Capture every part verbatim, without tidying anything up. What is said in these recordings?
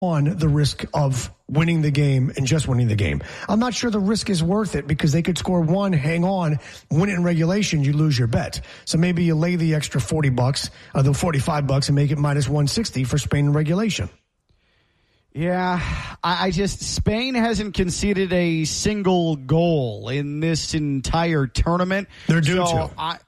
on the risk of winning the game and just winning the game. I'm not sure the risk is worth it because they could score one, hang on, win it in regulation, you lose your bet. So maybe you lay the extra forty bucks, or the forty-five bucks, and make it minus one sixty for Spain in regulation. Yeah, I, I just, Spain hasn't conceded a single goal in this entire tournament. They're due so to. I,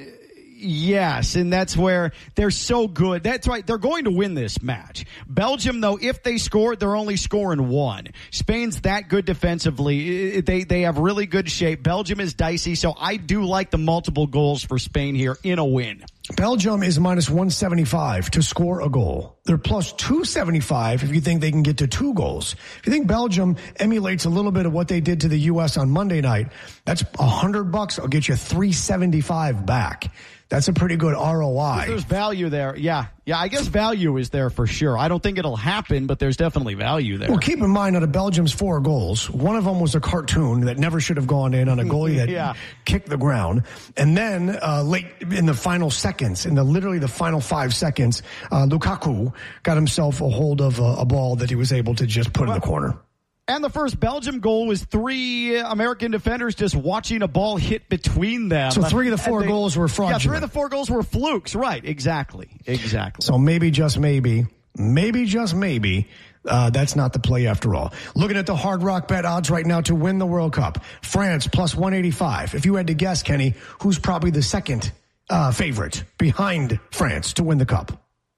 Yes, and that's where they're so good. That's right. They're going to win this match. Belgium, though, if they score, they're only scoring one. Spain's that good defensively. They they have really good shape. Belgium is dicey, so I do like the multiple goals for Spain here in a win. Belgium is minus one seventy-five to score a goal. They're plus two seventy-five if you think they can get to two goals. If you think Belgium emulates a little bit of what they did to the U S on Monday night, that's one hundred bucks. I'll get you three seventy-five back. That's a pretty good R O I. There's value there. Yeah. Yeah, I guess value is there for sure. I don't think it'll happen, but there's definitely value there. Well, keep in mind, out of Belgium's four goals, one of them was a cartoon that never should have gone in on a goalie that yeah. kicked the ground. And then uh, late in the final seconds, in the literally the final five seconds, uh, Lukaku got himself a hold of a, a ball that he was able to just put well, in the corner. And the first Belgium goal was three American defenders just watching a ball hit between them. So three of the four they, goals were fraudulent. Yeah, three of the four goals were flukes. Right, exactly. Exactly. So maybe, just maybe, maybe, just maybe, uh, that's not the play after all. Looking at the Hard Rock Bet odds right now to win the World Cup. France plus one eighty-five. If you had to guess, Kenny, who's probably the second uh, favorite behind France to win the Cup?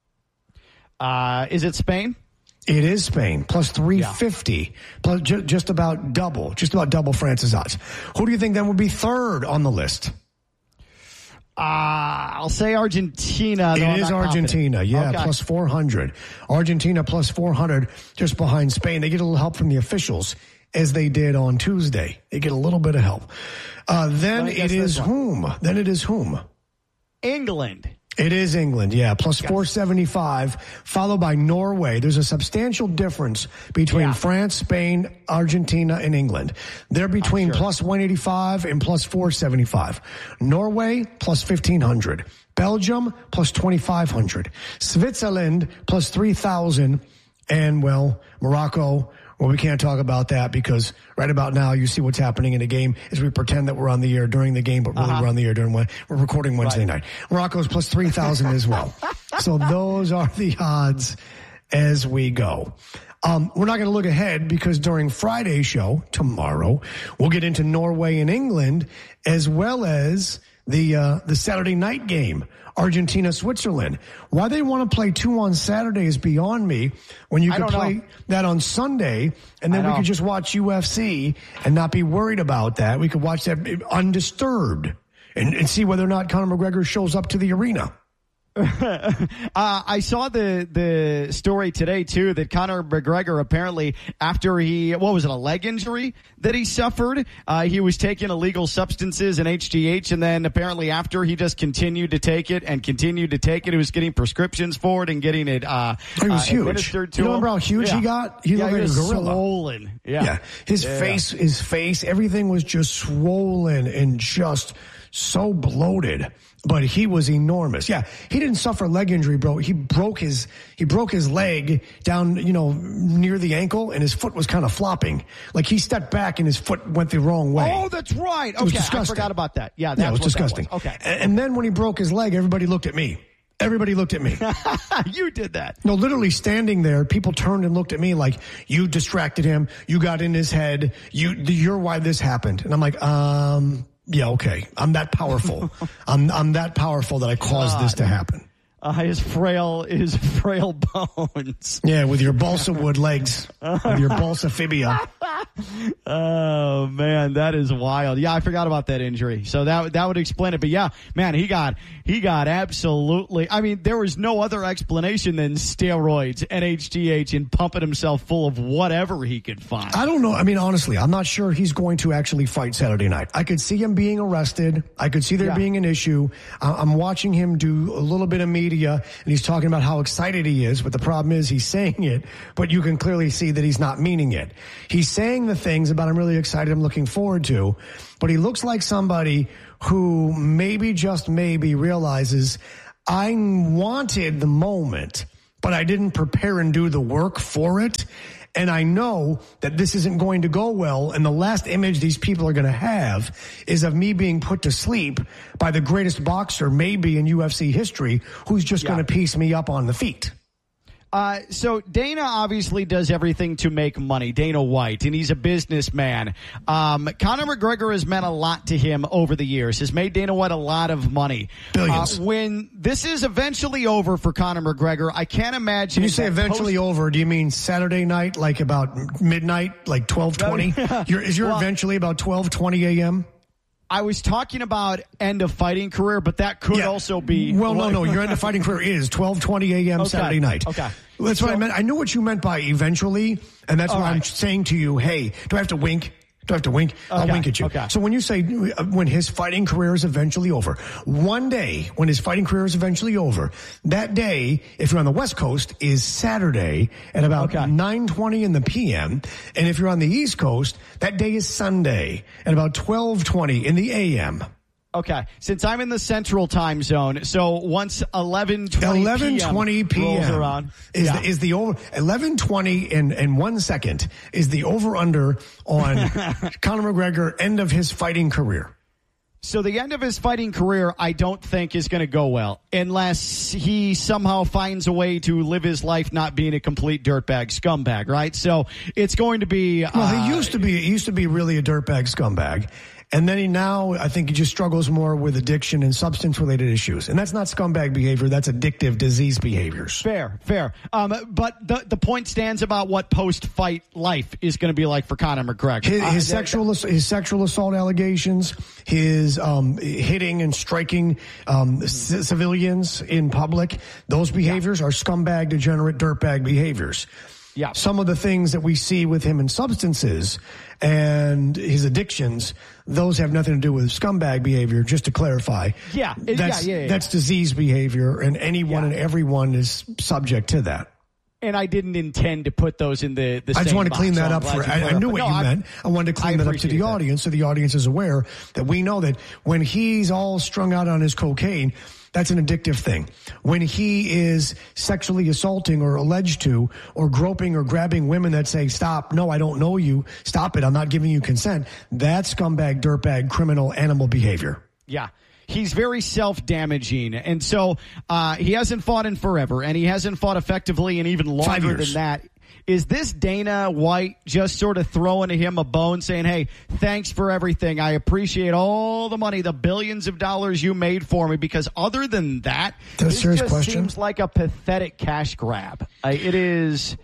Uh, is it Spain? It is Spain, plus three fifty, yeah. plus ju- just about double, just about double France's odds. Who do you think then would be third on the list? Uh, I'll say Argentina. It is Argentina, confident. yeah, okay. plus four hundred. Argentina plus four hundred, just behind Spain. They get a little help from the officials, as they did on Tuesday. They get a little bit of help. Uh, then it is whom? Then it is whom? England. It is England, yeah, plus four seventy-five, followed by Norway. There's a substantial difference between yeah. France, Spain, Argentina, and England. They're between sure. plus one eighty-five and plus four seventy-five. Norway, plus fifteen hundred. Belgium, plus twenty-five hundred. Switzerland, plus three thousand. And, well, Morocco, well, we can't talk about that because right about now you see what's happening in the game as we pretend that we're on the air during the game, but really uh-huh. we're on the air during when we're recording Wednesday right. night. Morocco's plus three thousand as well. So those are the odds as we go. Um, we're not going to look ahead because during Friday's show, tomorrow, we'll get into Norway and England as well as the uh, the Saturday night game, Argentina, Switzerland. Why they want to play two on Saturday is beyond me when you can play know. that on Sunday and then we could just watch U F C and not be worried about that. We could watch that undisturbed and, and see whether or not Conor McGregor shows up to the arena. uh, I saw the the story today, too, that Conor McGregor apparently, after he, what was it, a leg injury that he suffered, uh, he was taking illegal substances and H G H, and then apparently after he just continued to take it and continued to take it, he was getting prescriptions for it and getting it uh, he was uh, huge. administered to you him. Remember how huge yeah. he got? He yeah, looked he like was a gorilla. swollen. Yeah. yeah. His yeah. face, his face, everything was just swollen and just so bloated. But he was enormous. Yeah, he didn't suffer leg injury, bro. He broke his he broke his leg down, you know, near the ankle, and his foot was kind of flopping. Like he stepped back and his foot went the wrong way. Oh, that's right. It was okay, disgusting. I forgot about that. Yeah, that's yeah, it was what disgusting. That was. Okay, and, and then when he broke his leg, everybody looked at me. Everybody looked at me. You did that. No, literally standing there, people turned and looked at me like, you distracted him. You got in his head. You, you're why this happened. And I'm like, um... yeah, okay. I'm that powerful. I'm I'm that powerful that I caused God. this to happen. Uh, his frail, his frail bones. Yeah, with your balsa wood legs, with your balsa fibia. Oh man, that is wild. Yeah, I forgot about that injury. So that that would explain it. But yeah, man, he got he got absolutely. I mean, there was no other explanation than steroids and H G H and pumping himself full of whatever he could find. I don't know. I mean, honestly, I'm not sure he's going to actually fight Saturday night. I could see him being arrested. I could see there yeah. being an issue. Uh, I'm watching him do a little bit of media. And he's talking about how excited he is, but the problem is he's saying it, but you can clearly see that he's not meaning it. He's saying the things about I'm really excited, I'm looking forward to, but he looks like somebody who maybe, just maybe, realizes I wanted the moment but I didn't prepare and do the work for it. And I know that this isn't going to go well. And the last image these people are going to have is of me being put to sleep by the greatest boxer maybe in U F C history, who's just yeah. going to piece me up on the feet. Uh, so Dana obviously does everything to make money, Dana White, and he's a businessman. Um, Conor McGregor has meant a lot to him over the years, has made Dana White a lot of money. Billions. Uh, when this is eventually over for Conor McGregor, I can't imagine. When you say eventually post- over, do you mean Saturday night, like about midnight, like twelve twenty? Is your well, eventually about twelve twenty a.m.? I was talking about end of fighting career, but that could yeah. also be. Well, no, no. Your end of fighting career is twelve twenty a.m. Okay. Saturday night. Okay. That's so, what I meant. I knew what you meant by eventually, and that's why right. I'm saying to you, hey, do I have to wink? Do I have to wink? Okay. I'll wink at you. Okay. So when you say when his fighting career is eventually over, one day when his fighting career is eventually over, that day, if you're on the West Coast, is Saturday at about okay. nine twenty in the p m. And if you're on the East Coast, that day is Sunday at about twelve twenty in the a m. Okay, since I'm in the Central Time Zone, so once eleven twenty eleven twenty p m rolls around, is yeah. the, is the over eleven twenty in in one second is the over under on Conor McGregor end of his fighting career. So the end of his fighting career, I don't think is going to go well unless he somehow finds a way to live his life not being a complete dirtbag scumbag, right? So it's going to be. Well, uh, he used to be. He used to be really a dirtbag scumbag. And then he now, I think he just struggles more with addiction and substance-related issues. And that's not scumbag behavior. That's addictive disease behaviors. Fair, fair. Um, but the the point stands about what post-fight life is going to be like for Conor McGregor. His, his uh, sexual his sexual assault allegations, his um, hitting and striking um, c- civilians in public, those behaviors yeah. are scumbag, degenerate, dirtbag behaviors. Yeah. Some of the things that we see with him in substances and his addictions, those have nothing to do with scumbag behavior, just to clarify. Yeah. It, that's, yeah, yeah, yeah. That's disease behavior, and anyone yeah. and everyone is subject to that. And I didn't intend to put those in the, the I same just wanted to box, clean that so up for, I, I knew what no, you I, meant. I wanted to clean I that up to the that. audience so the audience is aware that we know that when he's all strung out on his cocaine, that's an addictive thing. When he is sexually assaulting or alleged to, or groping or grabbing women that say, stop, no, I don't know you, stop it, I'm not giving you consent, that's scumbag, dirtbag, criminal, animal behavior. Yeah. He's very self-damaging, and so uh, he hasn't fought in forever, and he hasn't fought effectively in even longer than that. Is this Dana White just sort of throwing him a bone, saying, hey, thanks for everything. I appreciate all the money, the billions of dollars you made for me, because other than that, That's this just question. seems like a pathetic cash grab. Uh, it is.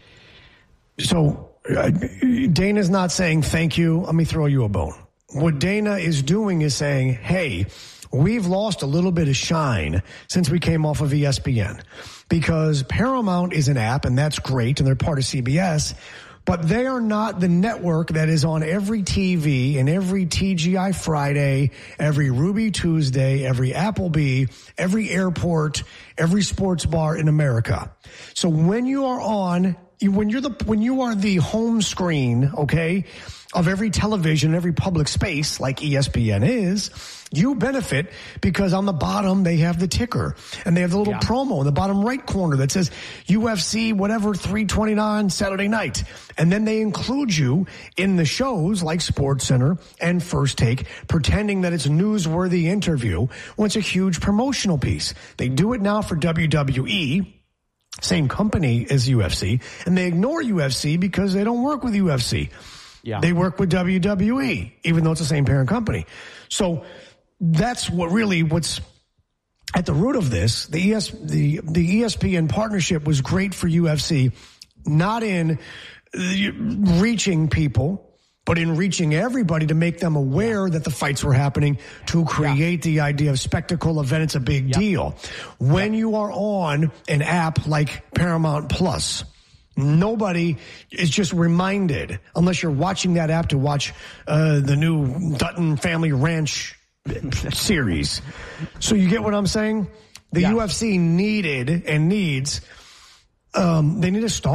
So uh, Dana's not saying thank you, let me throw you a bone. What Dana is doing is saying, hey, we've lost a little bit of shine since we came off of E S P N, because Paramount is an app, and that's great, and they're part of C B S, but they are not the network that is on every T V and every T G I Friday, every Ruby Tuesday, every Applebee, every airport, every sports bar in America. So when you are on, when you're the, when you are the home screen, okay, of every television, every public space like E S P N is, you benefit because on the bottom they have the ticker and they have the little yeah. promo in the bottom right corner that says U F C whatever three twenty-nine Saturday night. And then they include you in the shows like SportsCenter and First Take, pretending that it's a newsworthy interview when it's a huge promotional piece. They do it now for W W E, same company as U F C, and they ignore U F C because they don't work with U F C. Yeah. They work with W W E, even though it's the same parent company. So that's what really what's at the root of this. The E S, the, the E S P N partnership was great for U F C, not in reaching people, but in reaching everybody to make them aware that the fights were happening, to create yeah. the idea of spectacle event. It's a big yep. deal. When yep. you are on an app like Paramount Plus, nobody is just reminded, unless you're watching that app to watch uh, the new Dutton Family Ranch series. So you get what I'm saying? The yeah. U F C needed and needs, um, they need a star.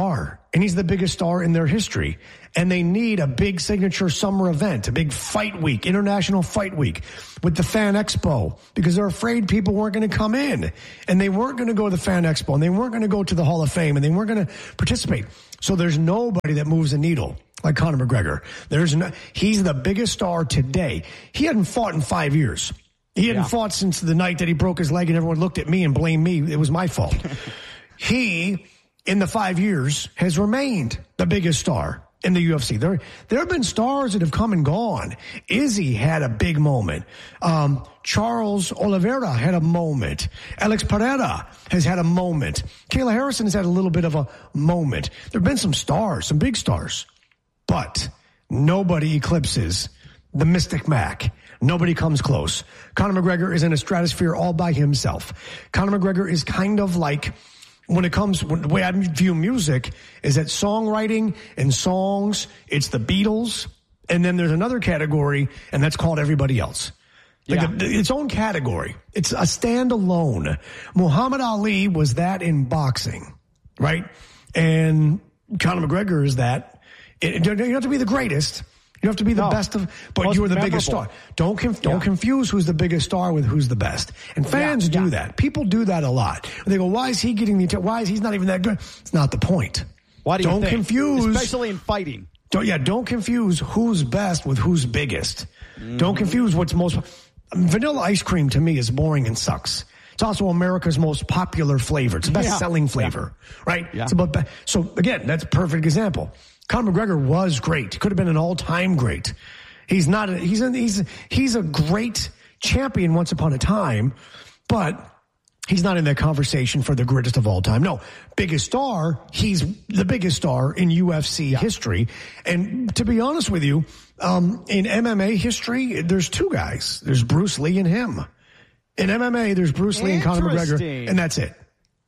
and he's the biggest star in their history. And they need a big signature summer event, a big fight week, international fight week with the Fan Expo, because they're afraid people weren't going to come in, and they weren't going to go to the Fan Expo, and they weren't going to go to the Hall of Fame, and they weren't going to participate. So there's nobody that moves a needle like Conor McGregor. There's no, he's the biggest star today. He hadn't fought in five years. He hadn't yeah. fought since the night that he broke his leg and everyone looked at me and blamed me. It was my fault. He, in the five years, has remained the biggest star in the U F C. There, there have been stars that have come and gone. Izzy had a big moment. Um, Charles Oliveira had a moment. Alex Pereira has had a moment. Kayla Harrison has had a little bit of a moment. There have been some stars, some big stars. But nobody eclipses the Mystic Mac. Nobody comes close. Conor McGregor is in a stratosphere all by himself. Conor McGregor is kind of like, when it comes, when, the way I view music is that songwriting and songs, it's the Beatles, and then there's another category, and that's called everybody else. Like yeah. a, its own category. It's a standalone. Muhammad Ali was that in boxing, right? And Conor McGregor is that. It, you don't have to be the greatest. You have to be the no. best of, but Most you're the memorable. biggest star. Don't conf, don't yeah. confuse who's the biggest star with who's the best. And fans yeah, do yeah. that. People do that a lot. They go, "Why is he getting the? Why is he's not even that good?" It's not the point. Why do you don't think? confuse, especially in fighting? Don't yeah. Don't confuse who's best with who's biggest. Mm. Don't confuse what's most. Vanilla ice cream to me is boring and sucks. It's also America's most popular flavor. It's the best yeah. selling flavor, yeah. right? Yeah. It's about, so again, that's a perfect example. Conor McGregor was great. He could have been an all-time great. He's not. A, he's a, he's he's a great champion once upon a time, but he's not in that conversation for the greatest of all time. No, biggest star. He's the biggest star in U F C yeah. history. And to be honest with you, um, in M M A history, there's two guys. There's Bruce Lee and him. In M M A, there's Bruce Lee and Conor McGregor, and that's it.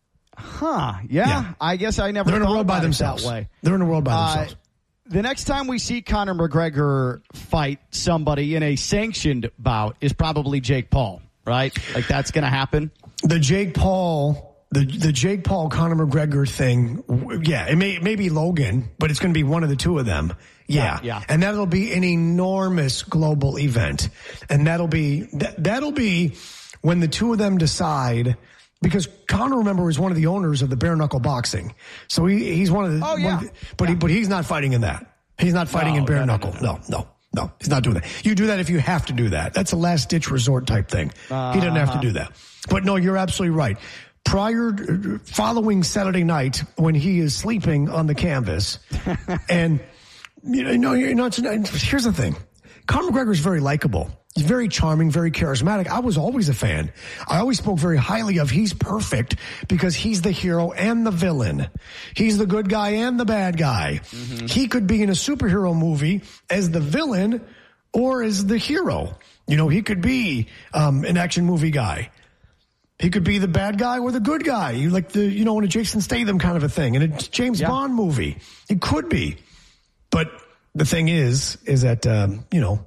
Huh. Yeah, yeah. I guess I never They're in thought a world by about themselves. It that way. They're in a world by themselves. Uh, the next time we see Conor McGregor fight somebody in a sanctioned bout is probably Jake Paul, right? Like that's going to happen. The Jake Paul, the the Jake Paul Conor McGregor thing, yeah, it may it may be Logan, but it's going to be one of the two of them. Yeah. yeah, yeah. And that'll be an enormous global event. And that'll be that, that'll be when the two of them decide, because Conor, remember, is one of the owners of the bare knuckle boxing. So he, he's one of the, oh, yeah. One of the, but yeah. he, but he's not fighting in that. He's not fighting no, in bare no, no, knuckle. No no, no, no, no. He's not doing that. You do that if you have to do that. That's a last ditch resort type thing. Uh-huh. He doesn't have to do that. But no, you're absolutely right. Prior, following Saturday night when he is sleeping on the canvas and, you know, you know, it's, here's the thing. Conor McGregor is very likable. He's very charming, very charismatic. I was always a fan. I always spoke very highly of. He's perfect because he's the hero and the villain. He's the good guy and the bad guy. Mm-hmm. He could be in a superhero movie as the villain or as the hero. You know, he could be um, an action movie guy. He could be the bad guy or the good guy. You like the, you know, in a Jason Statham kind of a thing, in a James yeah. Bond movie. He could be. But the thing is, is that, um, you know,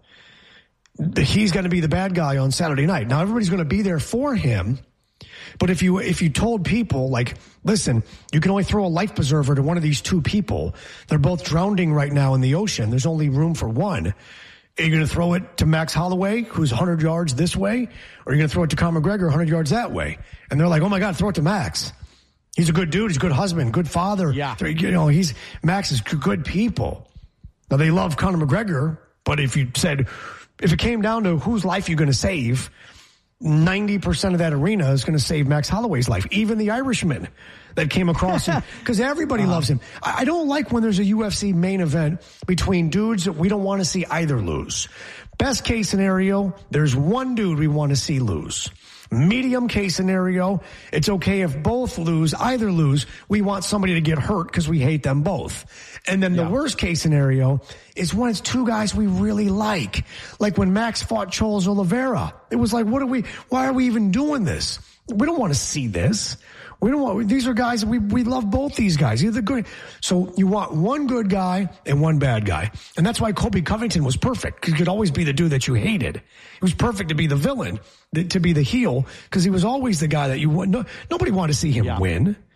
he's going to be the bad guy on Saturday night. Now, everybody's going to be there for him. But if you if you told people, like, listen, you can only throw a life preserver to one of these two people. They're both drowning right now in the ocean. There's only room for one. Are you going to throw it to Max Holloway, who's one hundred yards this way? Or are you going to throw it to Conor McGregor, one hundred yards that way? And they're like, oh, my God, throw it to Max. He's a good dude. He's a good husband, good father. Yeah. You know, he's Max is good people. Now, they love Conor McGregor, but if you said, if it came down to whose life you're going to save, ninety percent of that arena is going to save Max Holloway's life. Even the Irishman that came across him, because everybody uh-huh. loves him. I don't like when there's a U F C main event between dudes that we don't want to see either lose. Best case scenario, there's one dude we want to see lose. Medium case scenario, it's okay if both lose, either lose. We want somebody to get hurt because we hate them both. And then yeah. the worst case scenario is when it's two guys we really like. Like when Max fought Charles Oliveira. It was like, what are we, why are we even doing this? We don't want to see this. We don't want, these are guys, we, we love both these guys. They're good. So you want one good guy and one bad guy. And that's why Colby Covington was perfect. He could always be the dude that you hated. It was perfect to be the villain, to be the heel, because he was always the guy that you want. No, nobody wanted to see him yeah. win.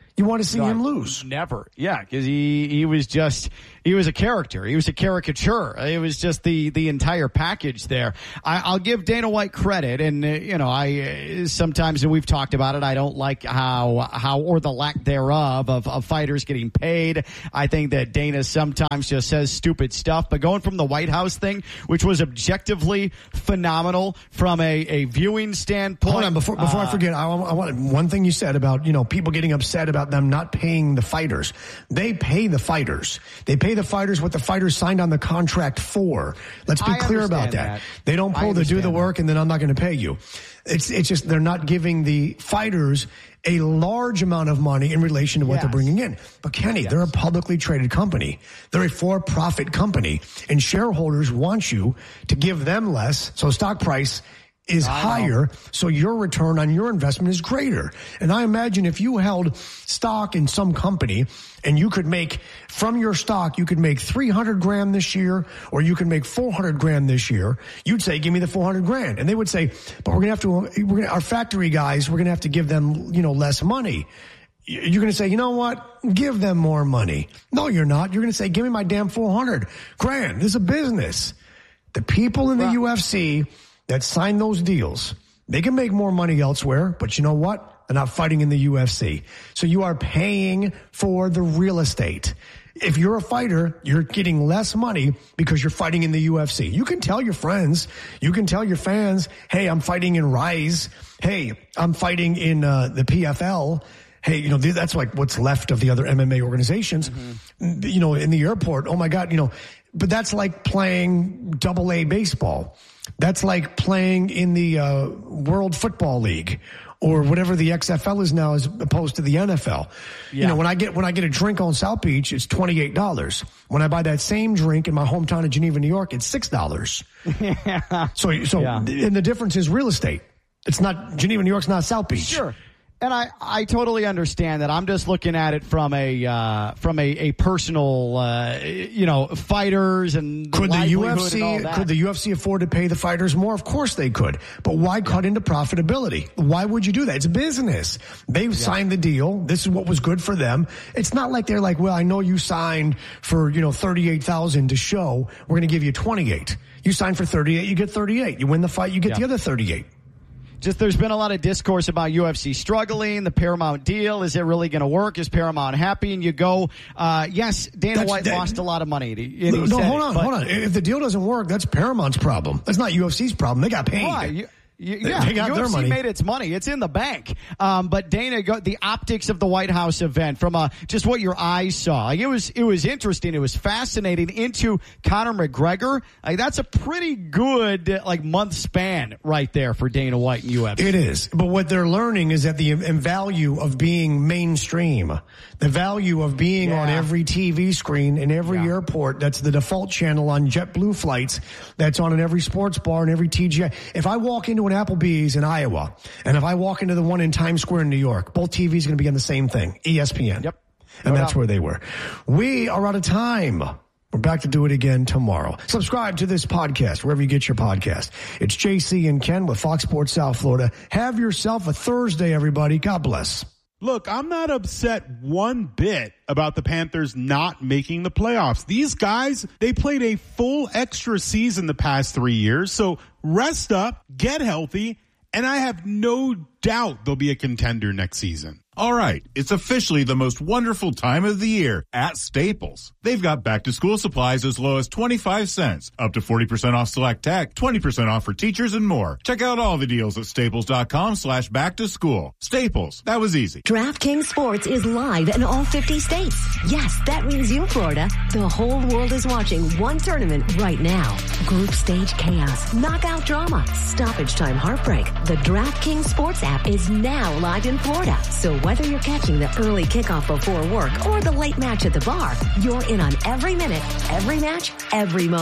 You want to see no, him lose. Never. Yeah, because he, he was just, he was a character. He was a caricature. It was just the, the entire package there. I, I'll give Dana White credit. And, uh, you know, I, uh, sometimes, and we've talked about it, I don't like how, how, or the lack thereof of, of fighters getting paid. I think that Dana sometimes just says stupid stuff, but going from the White House thing, which was objectively phenomenal from a, a viewing standpoint. Hold on, before, before uh, I forget, I, I want one thing you said about, you know, people getting upset about them not paying the fighters. They pay the fighters. They pay the fighters what the fighters signed on the contract for. Let's be I clear about that. that. They don't pull the do the work that. and then I'm not going to pay you. It's it's just they're not giving the fighters a large amount of money in relation to what yes. they're bringing in. But Kenny, yes. they're a publicly traded company. They're a for-profit company, and shareholders want you to give them less, so stock price is higher, so your return on your investment is greater. And I imagine if you held stock in some company and you could make, from your stock, you could make three hundred grand this year, or you could make four hundred grand this year, you'd say, give me the four hundred grand. And they would say, but we're going to have to, we're going to, our factory guys, we're going to have to give them, you know, less money. You're going to say, you know what? Give them more money. No, you're not. You're going to say, give me my damn four hundred grand. This is a business. The people in the well, U F C that sign those deals, they can make more money elsewhere, but you know what? They're not fighting in the U F C. So you are paying for the real estate. If you're a fighter, you're getting less money because you're fighting in the U F C. You can tell your friends, you can tell your fans, hey, I'm fighting in Rise. Hey, I'm fighting in uh, the P F L. Hey, you know, that's like what's left of the other M M A organizations. Mm-hmm. You know, in the airport, oh my God, you know, but that's like playing double A baseball. That's like playing in the uh, World Football League or whatever the X F L is now as opposed to the N F L. Yeah. You know, when I get when I get a drink on South Beach, it's twenty-eight dollars. When I buy that same drink in my hometown of Geneva, New York, it's six dollars. Yeah. So, so yeah. And the difference is real estate. It's not Geneva, New York's not South Beach. Sure. And I, I totally understand that. I'm just looking at it from a uh, from a, a personal, uh, you know, fighters and could the U F C and all that. Could the U F C afford to pay the fighters more? Of course they could. But why yeah. cut into profitability? Why would you do that? It's business. They've yeah. signed the deal. This is what was good for them. It's not like they're like, well, I know you signed for, you know, thirty-eight thousand to show. We're going to give you twenty-eight. You signed for thirty-eight, you get thirty-eight. You win the fight, you get yeah. the other thirty-eight. Just there's been a lot of discourse about U F C struggling, the Paramount deal. Is it really going to work? Is Paramount happy? And you go, uh, yes, Dana that's, White that, lost a lot of money. And he no, said hold on, it, but, hold on. If the deal doesn't work, that's Paramount's problem. That's not U F C's problem. They got paid. Why? You, You, yeah, they got U F C their money. Made its money. It's in the bank. Um, but Dana, go, the optics of the White House event from uh, just what your eyes saw, like it was it was interesting. It was fascinating. Into Conor McGregor, like that's a pretty good like month span right there for Dana White and U F C. It is. But what they're learning is that the value of being mainstream, the value of being yeah. on every T V screen in every yeah. airport. That's the default channel on JetBlue flights. That's on in every sports bar and every T G I. If I walk into an Applebee's in Iowa, and if I walk into the one in Times Square in New York, both T Vs are going to be on the same thing, E S P N. Yep. And no that's doubt. where they were. We are out of time. We're back to do it again tomorrow. Subscribe to this podcast wherever you get your podcast. It's J C and Ken with Fox Sports South Florida. Have yourself a Thursday, everybody. God bless. Look, I'm not upset one bit about the Panthers not making the playoffs. These guys, they played a full extra season the past three years. So rest up, get healthy, and I have no doubt they'll be a contender next season. All right, it's officially the most wonderful time of the year at Staples. They've got back-to-school supplies as low as twenty-five cents, up to forty percent off select tech, twenty percent off for teachers, and more. Check out all the deals at staples.com slash back-to-school. Staples, that was easy. DraftKings Sports is live in all fifty states. Yes, that means you, Florida. The whole world is watching one tournament right now. Group stage chaos, knockout drama, stoppage time heartbreak. The DraftKings Sports app is now live in Florida. So whether you're catching the early kickoff before work or the late match at the bar, you're in on every minute, every match, every moment.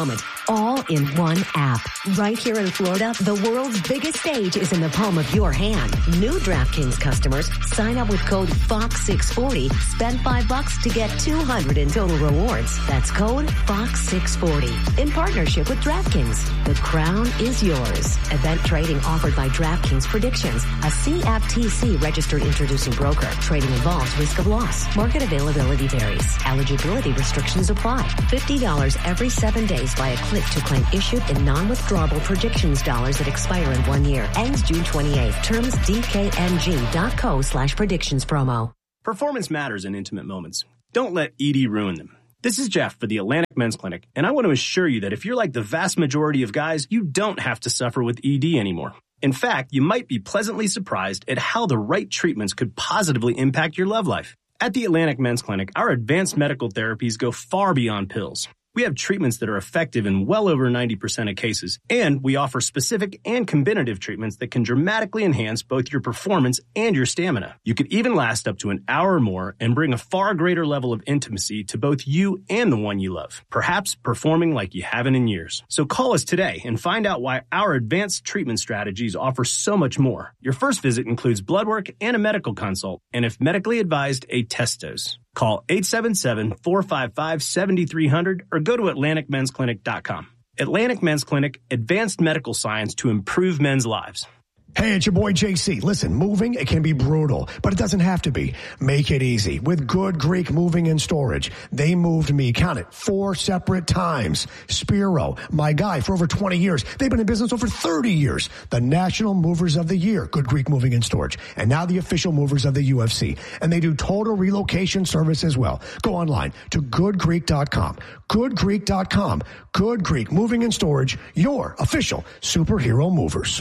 all in one app. Right here in Florida, the world's biggest stage is in the palm of your hand. New DraftKings customers sign up with code Fox six forty. Spend five bucks to get two hundred in total rewards. That's code Fox six forty. In partnership with DraftKings, the crown is yours. Event trading offered by DraftKings Predictions, a C F T C registered introducing broker. Trading involves risk of loss. Market availability varies. Eligibility restrictions apply. fifty dollars every seven days via click to claim issued in non-withdrawable predictions dollars that expire in one year. Ends June twenty-eighth. Terms D K N G dot co slash predictions promo. Performance matters in intimate moments. Don't let E D ruin them. This is Jeff for the Atlantic Men's Clinic, and I want to assure you that if you're like the vast majority of guys, you don't have to suffer with E D anymore. In fact, you might be pleasantly surprised at how the right treatments could positively impact your love life. At the Atlantic Men's Clinic, our advanced medical therapies go far beyond pills. We have treatments that are effective in well over ninety percent of cases, and we offer specific and combinative treatments that can dramatically enhance both your performance and your stamina. You could even last up to an hour or more and bring a far greater level of intimacy to both you and the one you love, perhaps performing like you haven't in years. So call us today and find out why our advanced treatment strategies offer so much more. Your first visit includes blood work and a medical consult, and if medically advised, a test dose. Call eight seven seven, four five five, seven three zero zero or go to atlantic men's clinic dot com. Atlantic Men's Clinic, advanced medical science to improve men's lives. Hey, it's your boy J C. Listen, moving, it can be brutal, but it doesn't have to be. Make it easy with Good Greek Moving and Storage. They moved me, count it, four separate times. Spiro, my guy for over twenty years. They've been in business over thirty years. The National Movers of the Year, Good Greek Moving and Storage. And now the official movers of the U F C. And they do total relocation service as well. Go online to good greek dot com. good greek dot com. Good Greek Moving and Storage, your official superhero movers.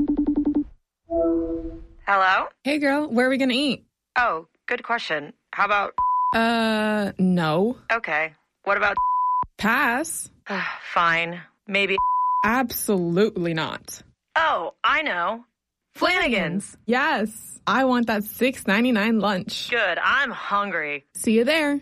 Hello? Hey, girl, where are we going to eat? Oh, good question. How about... Uh, no. Okay. What about... Pass. Fine. Maybe... Absolutely not. Oh, I know. Flanagan's. Yes. I want that six ninety-nine lunch. Good. I'm hungry. See you there.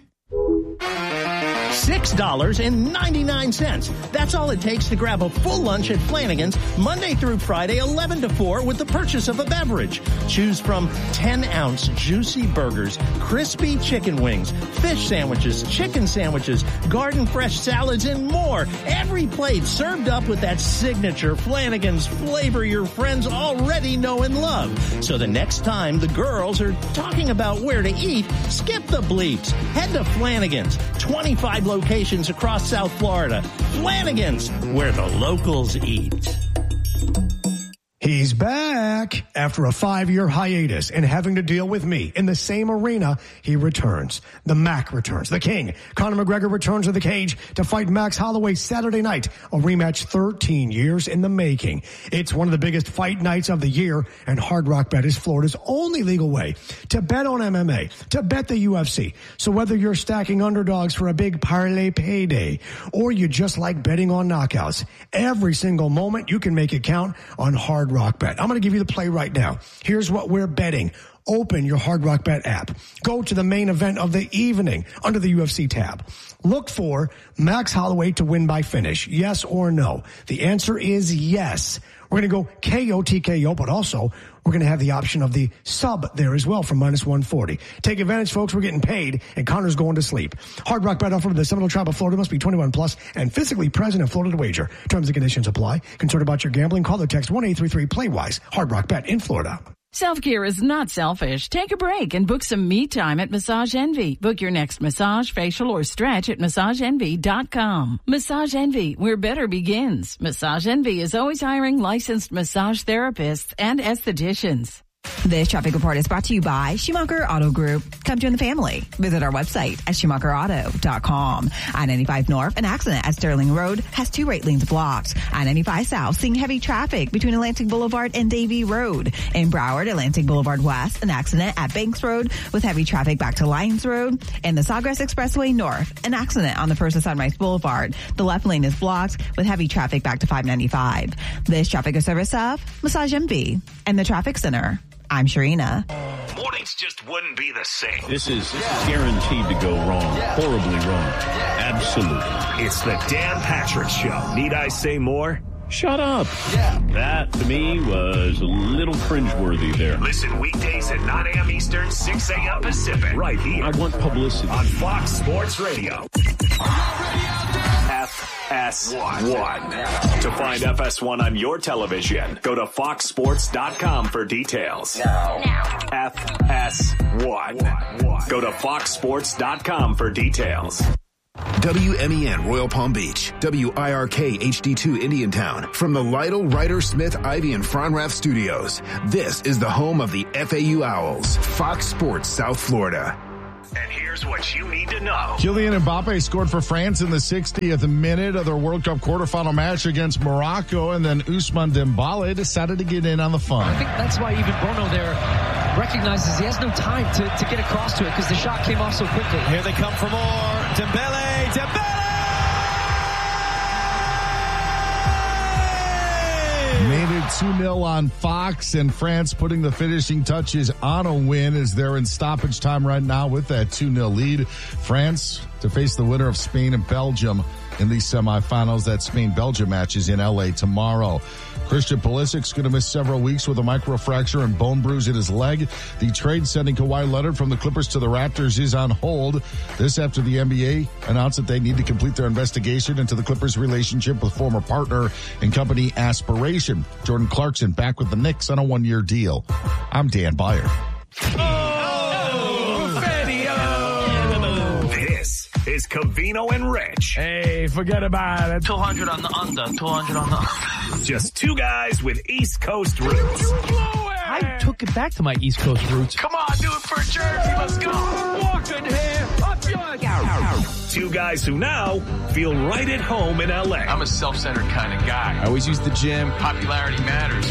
six dollars and ninety-nine cents. That's all it takes to grab a full lunch at Flanagan's Monday through Friday, eleven to four with the purchase of a beverage. Choose from ten ounce juicy burgers, crispy chicken wings, fish sandwiches, chicken sandwiches, garden fresh salads, and more. Every plate served up with that signature Flanagan's flavor your friends already know and love. So the next time the girls are talking about where to eat, skip the bleeps. Head to Flanagan's. twenty-five locations across South Florida. Flanagan's, where the locals eat. He's back after a five-year hiatus and having to deal with me. In the same arena, he returns. The Mac returns. The King, Conor McGregor, returns to the cage to fight Max Holloway Saturday night. A rematch thirteen years in the making. It's one of the biggest fight nights of the year, and Hard Rock Bet is Florida's only legal way to bet on M M A, to bet the U F C. So whether you're stacking underdogs for a big parlay payday, or you just like betting on knockouts, every single moment you can make it count on Hard Rock Bet. I'm going to give you the play right now. Here's what we're betting. Open your Hard Rock Bet app. Go to the main event of the evening under the U F C tab. Look for Max Holloway to win by finish. Yes or no? The answer is yes. We're going to go K O T K O, but also we're going to have the option of the sub there as well for minus one forty. Take advantage, folks. We're getting paid, and Connor's going to sleep. Hard Rock Bet offer from the Seminole Tribe of Florida. Must be twenty-one plus and physically present in Florida to wager. Terms and conditions apply. Concerned about your gambling? Call or text one eight three three play wise. Hard Rock Bet in Florida. Self-care is not selfish. Take a break and book some me time at Massage Envy. Book your next massage, facial, or stretch at massage envy dot com. Massage Envy, where better begins. Massage Envy is always hiring licensed massage therapists and estheticians. This traffic report is brought to you by Schumacher Auto Group. Come join the family. Visit our website at schumacher auto dot com. I ninety-five North, an accident at Sterling Road has two right lanes blocked. I ninety-five South, seeing heavy traffic between Atlantic Boulevard and Davie Road. In Broward, Atlantic Boulevard West, an accident at Banks Road with heavy traffic back to Lyons Road. In the Sawgrass Expressway North, an accident on the first of Sunrise Boulevard. The left lane is blocked with heavy traffic back to five ninety-five. This traffic is service of Massage Envy and the Traffic Center. I'm Sharina. Mornings just wouldn't be the same. This is, this is guaranteed to go wrong. Horribly wrong. Absolutely. It's the Dan Patrick Show. Need I say more? Shut up. Yeah. That, to me, was a little cringeworthy there. Listen weekdays at nine a.m. Eastern, six a.m. Pacific. Right here. I want publicity. On Fox Sports Radio. F S one. To find F S one on your television, go to fox sports dot com for details. Now. Now. F S one. Go to fox sports dot com for details. W M E N Royal Palm Beach, W I R K H D two Indiantown, from the Lytle, Ryder, Smith, Ivy, and Fronrath studios. This is the home of the F A U Owls, Fox Sports South Florida. And here's what you need to know. Kylian Mbappe scored for France in the sixtieth minute of their World Cup quarterfinal match against Morocco, and then Ousmane Dembele decided to get in on the fun. I think that's why even Bruno there recognizes he has no time to, to get across to it because the shot came off so quickly. Here they come for more. Dembele, Dembele! Made it two nil on Fox, and France putting the finishing touches on a win as they're in stoppage time right now with that two nil lead. France to face the winner of Spain and Belgium in the semifinals. That Spain-Belgium match is in L A tomorrow. Christian Pulisic's going to miss several weeks with a microfracture and bone bruise in his leg. The trade sending Kawhi Leonard from the Clippers to the Raptors is on hold. This after the N B A announced that they need to complete their investigation into the Clippers' relationship with former partner and company Aspiration. Jordan Clarkson back with the Knicks on a one-year deal. I'm Dan Byer. This is Covino and Rich. Hey, forget about it. two hundred on the under, two hundred on the under. Just two guys with East Coast roots. I took it back to my East Coast roots. Come on, do it for Jersey. Let's go. Walking here. Up your... Two guys who now feel right at home in L A. I'm a self-centered kind of guy. I always use the gym. Popularity matters.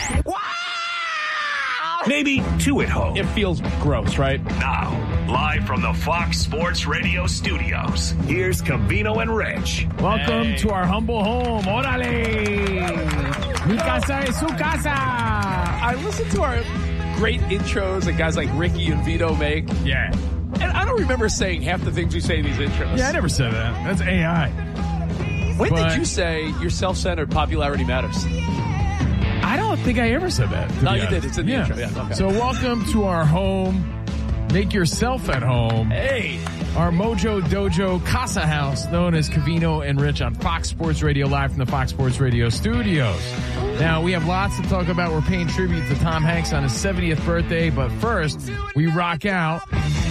Maybe two at home. It feels gross, right? Now, live from the Fox Sports Radio studios, here's Covino and Rich. Welcome hey. to our humble home. Orale! Mi casa es su casa! I listen to our great intros that guys like Ricky and Vito make. Yeah. And I don't remember saying half the things we say in these intros. Yeah, I never said that. That's A I. When but... did you say your self-centered popularity matters? I don't think I ever said that. No, you did. It's in the yeah. intro. Yeah, okay. So welcome to our home. Make yourself at home. Hey. Our Mojo Dojo Casa House, known as Covino and Rich on Fox Sports Radio, live from the Fox Sports Radio studios. Now, we have lots to talk about. We're paying tribute to Tom Hanks on his seventieth birthday. But first, we rock out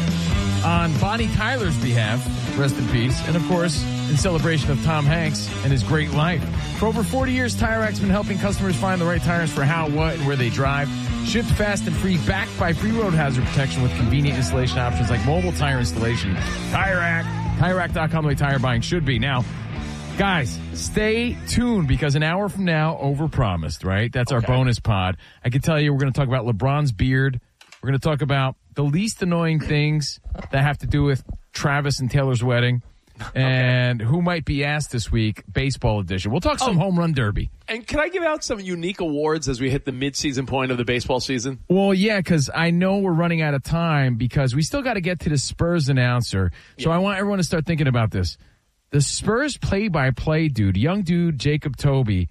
on Bonnie Tyler's behalf. Rest in peace. And, of course, in celebration of Tom Hanks and his great life. For over forty years, Tire Racks has been helping customers find the right tires for how, what, and where they drive. Shipped fast and free, backed by free road hazard protection with convenient installation options like mobile tire installation. Tire Rack, Tire Rack dot com, the way tire buying should be. Now, guys, stay tuned because an hour from now, overpromised, right? That's okay. Our bonus pod. I can tell you we're going to talk about LeBron's beard. We're going to talk about the least annoying things that have to do with Travis and Taylor's wedding. And okay. Who might be asked this week, baseball edition. We'll talk some oh, home run derby. And can I give out some unique awards as we hit the midseason point of the baseball season? Well, yeah, because I know we're running out of time because we still got to get to the Spurs announcer. So yeah. I want everyone to start thinking about this. The Spurs play-by-play dude, young dude Jacob Toby,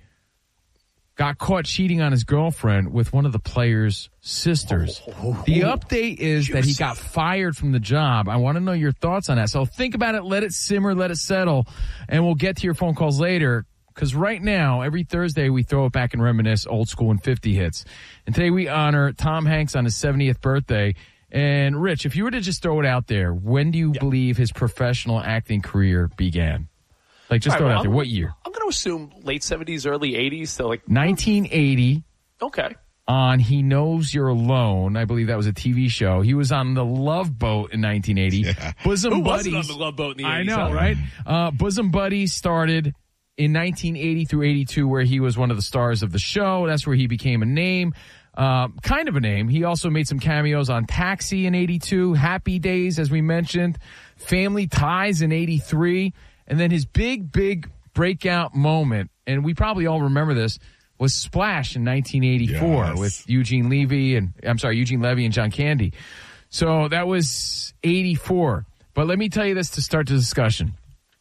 got caught cheating on his girlfriend with one of the players' sisters. Oh, oh, oh, the update is juicy. That he got fired from the job. I want to know your thoughts on that. So think about it, let it simmer, let it settle, and we'll get to your phone calls later. Because right now, every Thursday, we throw it back and reminisce old school and fifty hits. And today we honor Tom Hanks on his seventieth birthday. And Rich, if you were to just throw it out there, when do you yeah. believe his professional acting career began? Like, just right, throw it well, out there. I'm, what year? I'm going to assume late seventies, early eighties. So like nineteen eighty. Okay. On He Knows You're Alone. I believe that was a T V show. He was on The Love Boat in nineteen eighty. Yeah. Bosom Who Buddies. wasn't on The Love Boat in the eighties? I know, huh? right? Uh, Bosom Buddies started in nineteen eighty through eighty-two, where he was one of the stars of the show. That's where he became a name. Uh, kind of a name. He also made some cameos on Taxi in eighty-two, Happy Days, as we mentioned, Family Ties in eighty-three. And then his big, big breakout moment, and we probably all remember this, was Splash in nineteen eighty-four yes. with Eugene Levy and I'm sorry, Eugene Levy and John Candy. So that was eighty-four. But let me tell you this to start the discussion. Okay.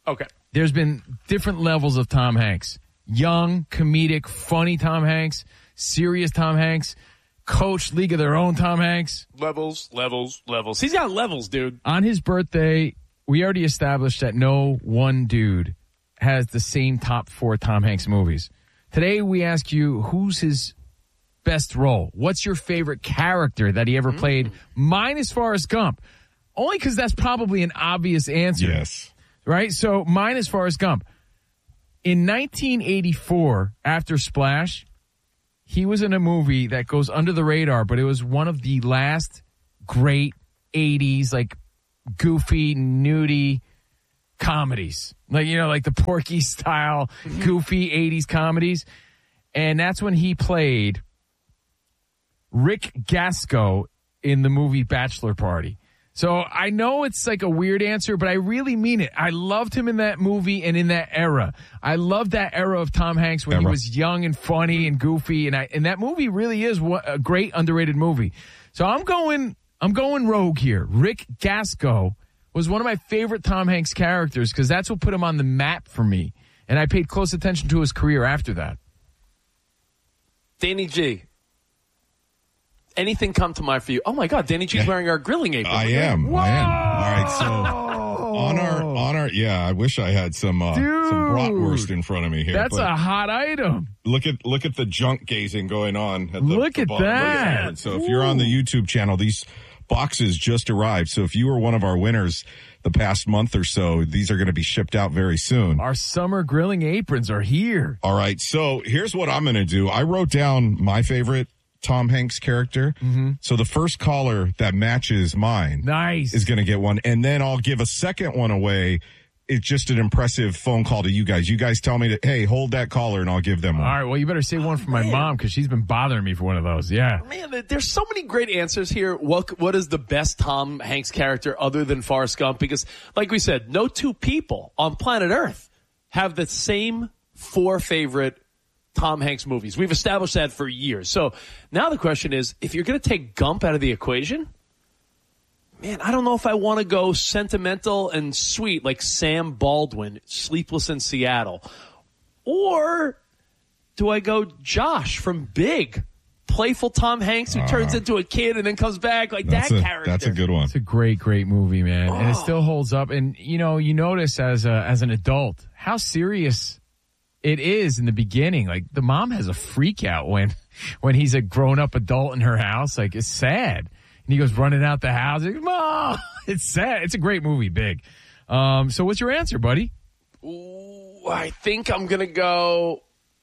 there's been different levels of Tom Hanks. Young, comedic, funny Tom Hanks, serious Tom Hanks, coach, league of their own Tom Hanks. Levels, levels, levels. He's got levels, dude. On his birthday, we already established that no one dude has the same top four Tom Hanks movies. Today, we ask you, who's his best role? What's your favorite character that he ever mm-hmm. played, minus Forrest Gump? Only because that's probably an obvious answer. Yes. Right? So, minus Forrest Gump. In nineteen eighty-four, after Splash, he was in a movie that goes under the radar, but it was one of the last great eighties, like, goofy, nudie comedies. Like, you know, like the Porky style, mm-hmm. goofy eighties comedies. And that's when he played Rick Gasco in the movie Bachelor Party. So I know it's like a weird answer, but I really mean it. I loved him in that movie and in that era. I loved that era of Tom Hanks when era. he was young and funny and goofy. And I, and that movie really is a great underrated movie. So I'm going, I'm going rogue here. Rick Gasco was one of my favorite Tom Hanks characters because that's what put him on the map for me. And I paid close attention to his career after that. Danny G. Anything come to mind for you? Oh, my God. Danny G's wearing our grilling apron. I am. Whoa! I am. All right. So on our, on our, yeah, I wish I had some, uh, some bratwurst in front of me here. That's a hot item. Look at, look at the junk gazing going on. At the, look, the at bottom. that. Look at that. So if you're on the YouTube channel, these boxes just arrived. So if you were one of our winners the past month or so, these are going to be shipped out very soon. Our summer grilling aprons are here. All right. So here's what I'm going to do. I wrote down my favorite Tom Hanks character. Mm-hmm. So the first caller that matches mine nice. is going to get one. And then I'll give a second one away. It's just an impressive phone call to you guys. You guys tell me, to, hey, hold that caller and I'll give them one. All right. Well, you better save one for my Man. mom because she's been bothering me for one of those. Yeah. Man, there's so many great answers here. What What is the best Tom Hanks character other than Forrest Gump? Because, like we said, no two people on planet Earth have the same four favorite Tom Hanks movies. We've established that for years. So now the question is, if you're going to take Gump out of the equation, man, I don't know if I want to go sentimental and sweet like Sam Baldwin, Sleepless in Seattle. Or do I go Josh from Big? Playful Tom Hanks who uh, turns into a kid and then comes back like that a, character. That's a good one. It's a great, great movie, man. Oh. And it still holds up. And, you know, you notice as a, as an adult how serious it is in the beginning. Like the mom has a freak out when, when he's a grown up adult in her house. Like it's sad. And he goes running out the house. Like, Mom, it's sad. It's a great movie, Big. Um, so what's your answer, buddy? Ooh, I think I'm going to go,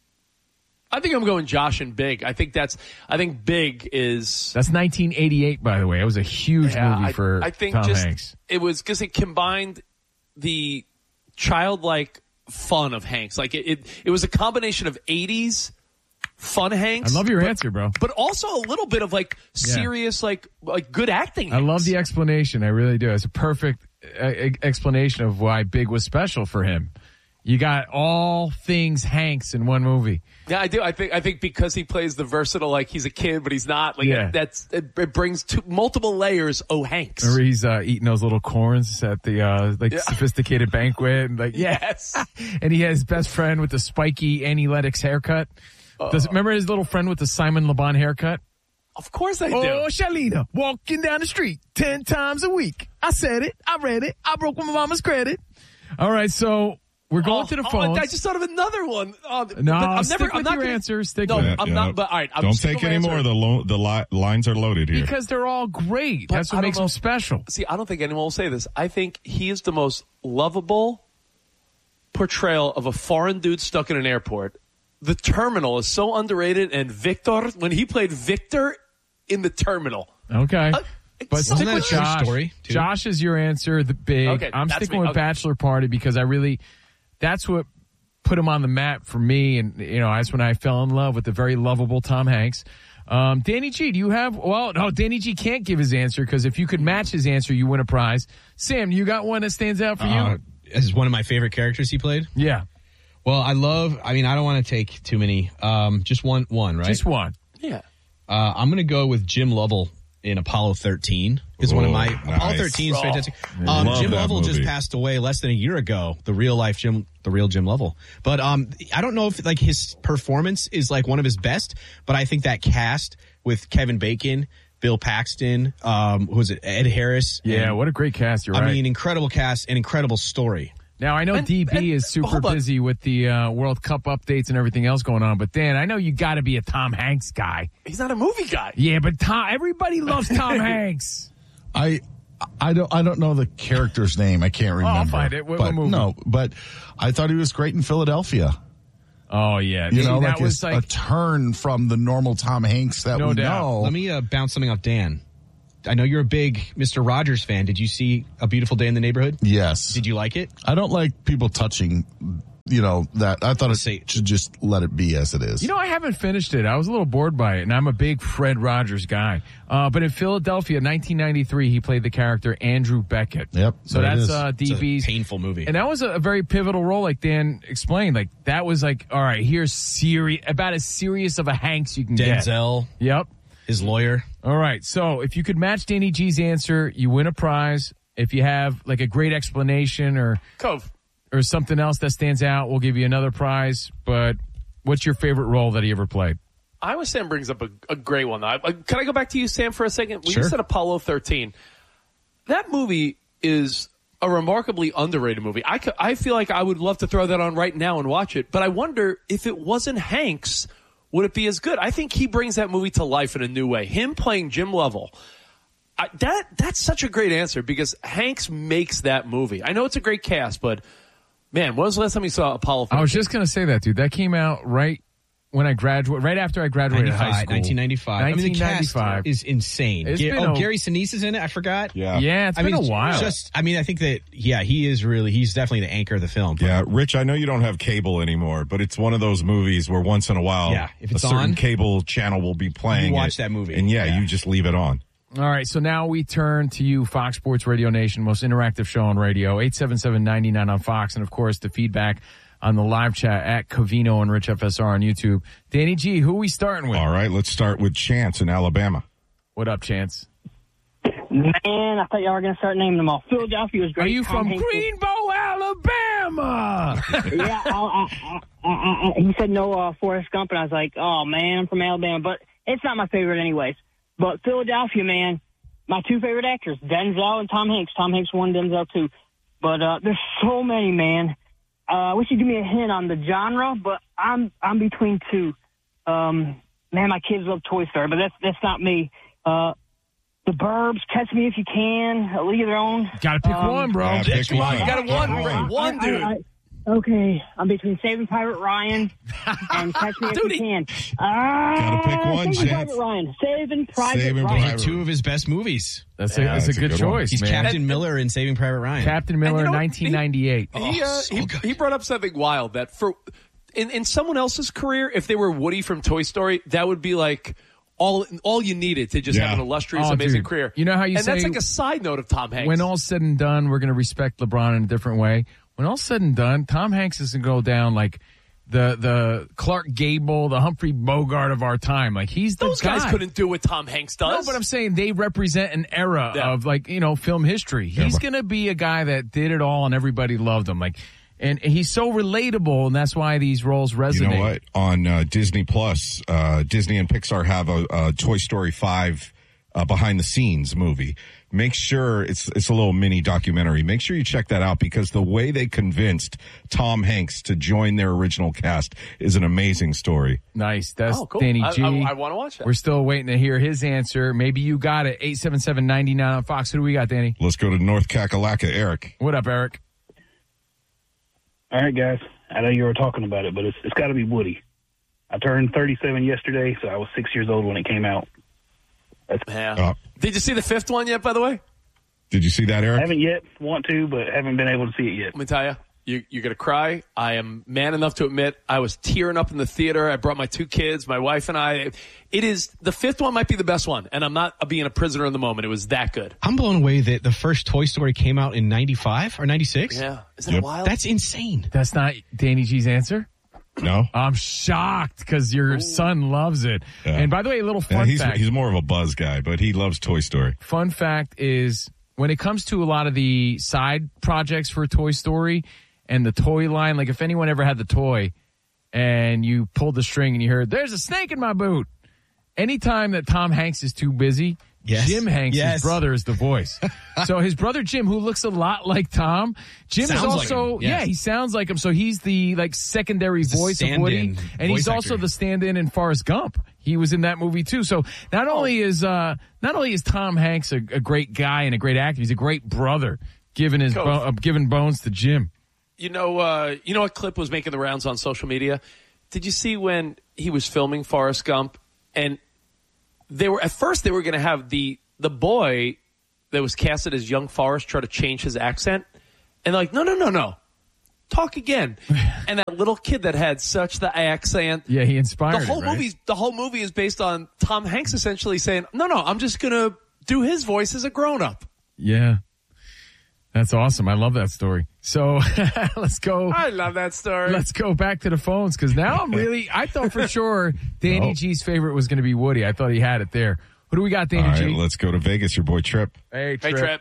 I think I'm going Josh and Big. I think that's, I think Big is. That's nineteen eighty-eight, by the way. It was a huge yeah, movie for I, I think Tom just, Hanks. It was because it combined the childlike fun of Hanks. Like it, it, it was a combination of eighties fun Hanks. I love your but, answer, bro. But also a little bit of like serious, yeah. like like good acting. Hanks. I love the explanation. I really do. It's a perfect uh, explanation of why Big was special for him. You got all things Hanks in one movie. Yeah, I do. I think I think because he plays the versatile, like he's a kid, but he's not. Like yeah. it, that's it, it brings two, multiple layers. Oh, Hanks. Remember he's uh, eating those little corns at the uh, like yeah. sophisticated banquet, and like yes. And he has his best friend with the spiky Annie Lennox haircut. Uh, Does remember his little friend with the Simon Le Bon haircut? Of course I do. Oh, Shalina, walking down the street ten times a week. I said it. I read it. I broke my mama's credit. All right, so. We're going oh, to the oh, phones. I just thought of another one. Oh, no, I'm stick never, with I'm not your gonna, answer. Stick no, with it. I'm yeah. not. But all right, I'm don't take any more. The lo- the li- lines are loaded here because they're all great. But That's what makes know, them special. See, I don't think anyone will say this. I think he is the most lovable portrayal of a foreign dude stuck in an airport. The Terminal is so underrated, and Victor, when he played Victor in The Terminal, okay. Uh, But so stick with Josh. Story too. Josh is your answer. The Big. Okay, I'm sticking me. with okay. Bachelor Party because I really. That's what put him on the map for me, and you know that's when I fell in love with the very lovable Tom Hanks. Um, Danny G, do you have? Well, no, Danny G can't give his answer because if you could match his answer, you win a prize. Sam, you got one that stands out for uh, you? This is one of my favorite characters he played. Yeah. Well, I love. I mean, I don't want to take too many. Um, just one, one, right? Just one. Yeah. Uh, I'm going to go with Jim Lovell in Apollo thirteen. Is one of my nice. Apollo thirteen is Oh, fantastic. I Um, love Jim that Lovell movie. just passed away less than a year ago. The real life Jim, the real Jim Lovell. But um, I don't know if like his performance is like one of his best. But I think that cast with Kevin Bacon, Bill Paxton, um, who was it, Ed Harris? Yeah, and, what a great cast. You're I right. mean, incredible cast and incredible story. Now, I know And- D B and- is super hold on. busy with the uh, World Cup updates and everything else going on, but Dan, I know you got to be a Tom Hanks guy. He's not a movie guy. Yeah, but Tom, everybody loves Tom Hanks. I I don't I don't know the character's name. I can't remember. I'll find it. What- but what movie? no, but I thought he was great in Philadelphia. Oh, yeah. You know, that like, was a, like a turn from the normal Tom Hanks that No we doubt. know. Let me uh, bounce something off Dan. I know you're a big Mister Rogers fan. Did you see A Beautiful Day in the Neighborhood? Yes. Did you like it? I don't like people touching, you know, that. I thought it should just let it be as it is. You know, I haven't finished it. I was a little bored by it, and I'm a big Fred Rogers guy. Uh, but in Philadelphia, nineteen ninety-three, he played the character Andrew Beckett. Yep. So there it that's is. uh, It's a D B's painful movie. And that was a, a very pivotal role, like Dan explained. Like that was like, all right, here's serious about as serious of a Hanks you can get. Denzel, Yep. his lawyer. All right. So if you could match Danny G's answer, you win a prize. If you have like a great explanation or Cove. or something else that stands out, we'll give you another prize. But what's your favorite role that he ever played? Iowa Sam brings up a, a great one. I, I, can I go back to you, Sam, for a second? When Sure. you said Apollo thirteen, that movie is a remarkably underrated movie. I, c- I feel like I would love to throw that on right now and watch it, but I wonder if it wasn't Hanks, would it be as good? I think he brings that movie to life in a new way. Him playing Jim Lovell. I, that that's such a great answer because Hanks makes that movie. I know it's a great cast, but man, when was the last time you saw Apollo thirteen? I was just going to say that, dude. That came out right when I graduated, right after I graduated high school. nineteen ninety-five. I mean, the cast nineteen ninety-five. is insane. It's Ga- been oh, a- Gary Sinise is in it. I forgot. Yeah. Yeah, it's I been mean, a while. Just, I mean, I think that, yeah, he is really, he's definitely the anchor of the film. Yeah, Rich, I know you don't have cable anymore, but it's one of those movies where once in a while, Yeah, if it's a certain on, cable channel will be playing you watch it, that movie. and yeah, Yeah. you just leave it on. All right, so now we turn to you, Fox Sports Radio Nation, most interactive show on radio, eight seven seven, nine nine on Fox, and of course the feedback on the live chat at Covino and Rich F S R on YouTube. Danny G, who are we starting with? All right, let's start with Chance in Alabama. What up, Chance? Man, I thought y'all were going to start naming them all. Philadelphia was great. Are you Tom from Hanks was- Greenbow, Alabama? yeah, I, I, I, I, I, he said no uh, Forrest Gump, and I was like, oh, man, I'm from Alabama. But it's not my favorite anyways. But Philadelphia, man, my two favorite actors, Denzel and Tom Hanks. Tom Hanks won, Denzel two. But uh, there's so many, man. Uh, I wish you'd give me a hint on the genre, but I'm I'm between two. Um, man, my kids love Toy Story, but that's that's not me. Uh, the Burbs, Catch Me If You Can, A League of Their Own. Gotta pick Um, one, bro. Yeah, pick Come on, one. you got one, I- I- one, I- dude. I- okay, I'm between Saving Private Ryan and Catch Me If Dude, You he- Can. Uh, Gotta pick one, Saving Chance. Private Ryan. Saving Private Saving Ryan. Private- Two of his best movies. That's, Yeah, a, that's, that's a a good, good one. choice, He's man. Captain Miller in Saving Private Ryan. Captain Miller, And you know what? nineteen ninety-eight. He, uh, so he, good. he brought up something wild that for in, in someone else's career, if they were Woody from Toy Story, that would be like all all you needed to just Yeah. have an illustrious, Oh, amazing dude. career. You know how you and say- that's like a side note of Tom Hanks. When all's said and done, we're going to respect LeBron in a different way. When all's said and done, Tom Hanks is going to go down like the the Clark Gable, the Humphrey Bogart of our time. Like he's the Those guy. guys couldn't do what Tom Hanks No, does. but I'm saying they represent an era Yeah. of like, you know, film history. He's going to be a guy that did it all and everybody loved him. Like, and he's so relatable, and that's why these roles resonate. You know what? On uh, Disney Plus, uh, Disney and Pixar have a, a Toy Story five uh, behind the scenes movie. Make sure it's it's a little mini documentary. Make sure you check that out because the way they convinced Tom Hanks to join their original cast is an amazing story. Nice. That's Oh, cool. Danny I- G. I- I wanna watch that. We're still waiting to hear his answer. Maybe you got it. eight seven seven, nine nine on Fox. Who do we got, Danny? Let's go to North Kakalaka, Eric. What up, Eric? All right, guys. I know you were talking about it, but it's it's got to be Woody. I turned thirty-seven yesterday, so I was six years old when it came out. That's, Yeah. Uh, Did you see the fifth one yet, by the way? did you see that, Eric? haven't yet, want to, but haven't been able to see it yet. Let me tell you, you you're going to cry. I am man enough to admit I was tearing up in the theater. I brought my two kids, my wife and I. It is, the fifth one might be the best one, and I'm not being a prisoner in the moment. It was that good. I'm blown away that the first Toy Story came out in ninety-five or ninety-six. Yeah. Isn't that wild? That's insane. That's not Danny G's answer? No? I'm shocked because your son loves it. Yeah. And by the way, a little fun Yeah, he's, fact. he's more of a Buzz guy, but he loves Toy Story. Fun fact is when it comes to a lot of the side projects for Toy Story and the toy line, like if anyone ever had the toy and you pulled the string and you heard, there's a snake in my boot. Anytime that Tom Hanks is too busy, Yes. Jim Hanks, Yes. his brother, is the voice. So his brother Jim, who looks a lot like Tom, Jim Sounds is like also him, yes. yeah, he sounds like him. So he's the like secondary He's a voice of Woody, stand-in and he's voice also actor. the stand-in in Forrest Gump. He was in that movie too. So not only is uh not only is Tom Hanks a, a great guy and a great actor, he's a great brother, giving his Coach. bo- uh, giving bones to Jim. You know, uh, you know what clip was making the rounds on social media? Did you see when he was filming Forrest Gump, and they were at first they were going to have the the boy that was casted as young Forrest try to change his accent, and they're like, no, no, no, no, talk again. And that little kid that had such the accent, Yeah, he inspired the whole it, right? movie, the whole movie is based on Tom Hanks essentially saying, no, no, I'm just going to do his voice as a grown up. Yeah. That's awesome. I love that story. So let's go. I love that story. Let's go back to the phones because now I'm really, I thought for sure Danny Oh. G's favorite was going to be Woody. I thought he had it there. Who do we got, Danny All right, G? let's go to Vegas. Your boy Trip. Hey, Hey, Trip.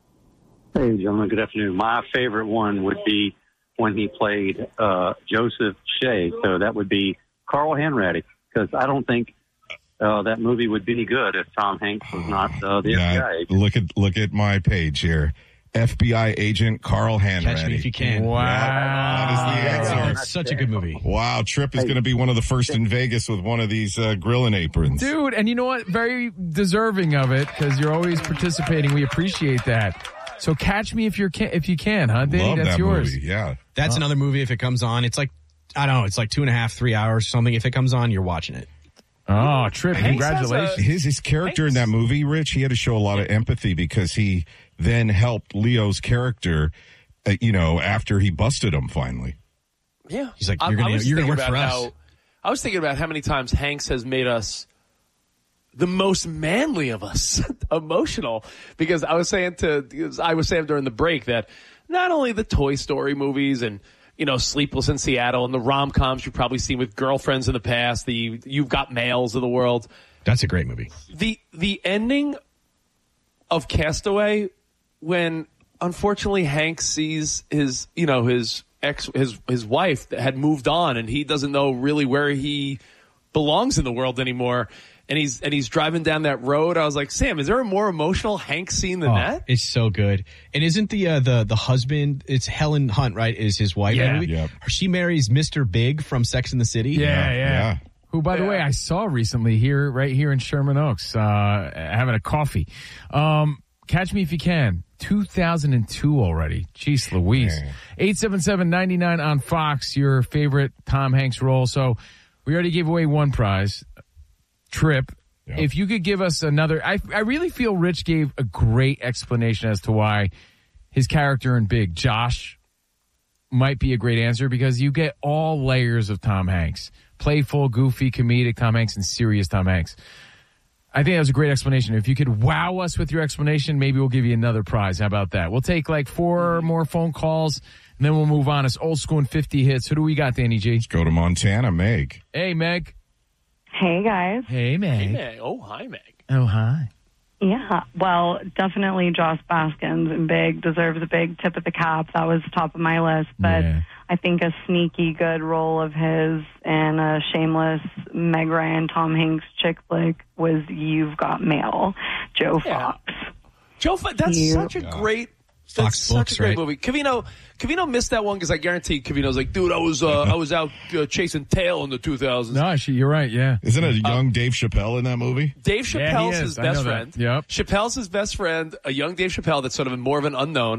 Hey, gentlemen. Good afternoon. My favorite one would be when he played uh, Joseph Shea. So that would be Carl Hanratty, because I don't think uh, that movie would be any good if Tom Hanks was not uh, the F B I Yeah, agent. look at look at my page here. F B I agent Carl Hanratty. Catch Me If You Can. Wow. That is the answer. It's such a good movie. Wow, Trip is going to be one of the first in Vegas with one of these uh, grilling aprons. Dude, and you know what? Very deserving of it because you're always participating. We appreciate that. So catch me if you can, if you can, huh, Danny? Love That's that yours. movie. Yeah, That's another movie if it comes on. It's like, I don't know, it's like two and a half, three hours or something. If it comes on, you're watching it. Oh, Trip, Hanks has congratulations. a- his his character in that movie, Rich, he had to show a lot of empathy because he then helped Leo's character, uh, you know, after he busted him finally. Yeah. He's like, I- you're I gonna- was you're gonna thinking work for about us. how- I was thinking about how many times Hanks has made us the most manly of us, emotional. Because I was saying to, because I was saying during the break that not only the Toy Story movies and, you know, Sleepless in Seattle and the rom-coms you've probably seen with girlfriends in the past, the You've Got Mails of the world. That's a great movie. The the ending of Castaway, when unfortunately Hank sees his, you know, his ex, his his wife that had moved on, and he doesn't know really where he belongs in the world anymore, and he's and he's driving down that road. I was like, Sam, is there a more emotional Hank scene than Oh, that? it's so good. And isn't the uh, the the husband? It's Helen Hunt, right? Is his wife? in the Yeah. movie? Yep. She marries Mister Big from Sex and the City. Yeah, yeah. yeah. Who, by the way, I saw recently here, right here in Sherman Oaks, uh, having a coffee. Um, catch me if you can. two thousand two already. Jeez Louise. eight seven seven, nine nine on Fox, your favorite Tom Hanks role. So we already gave away one prize. Trip. Yep. If you could give us another, I, I really feel Rich gave a great explanation as to why his character in Big, Josh, might be a great answer because you get all layers of Tom Hanks. Playful, goofy, comedic Tom Hanks, and serious Tom Hanks. I think that was a great explanation. If you could wow us with your explanation, maybe we'll give you another prize. How about that? We'll take like four more phone calls, and then we'll move on. It's old school and fifty hits. Who do we got, Danny G? Let's go to Montana, Meg. Hey, Meg. Hey, guys. Hey, Meg. Hey, Meg. Oh, hi, Meg. Oh, hi. Yeah, well, definitely Josh Baskins and Big deserves a big tip of the cap. That was top of my list. But Yeah. I think a sneaky good role of his and a shameless Meg Ryan, Tom Hanks chick flick was You've Got Mail, Joe Yeah. Fox. Joe, Fo- that's You- such a great, that's Fox such Books, a great right? movie. Cavino, Cavino missed that one because I guarantee Cavino's like, dude, I was, uh, I was out uh, chasing tail in the two thousands. No, actually, you're right. Yeah. Isn't it a young Dave Chappelle in that movie? Dave Yeah, he Chappelle's is. his I know best that. friend. Yep. Chappelle's his best friend, a young Dave Chappelle that's sort of more of an unknown.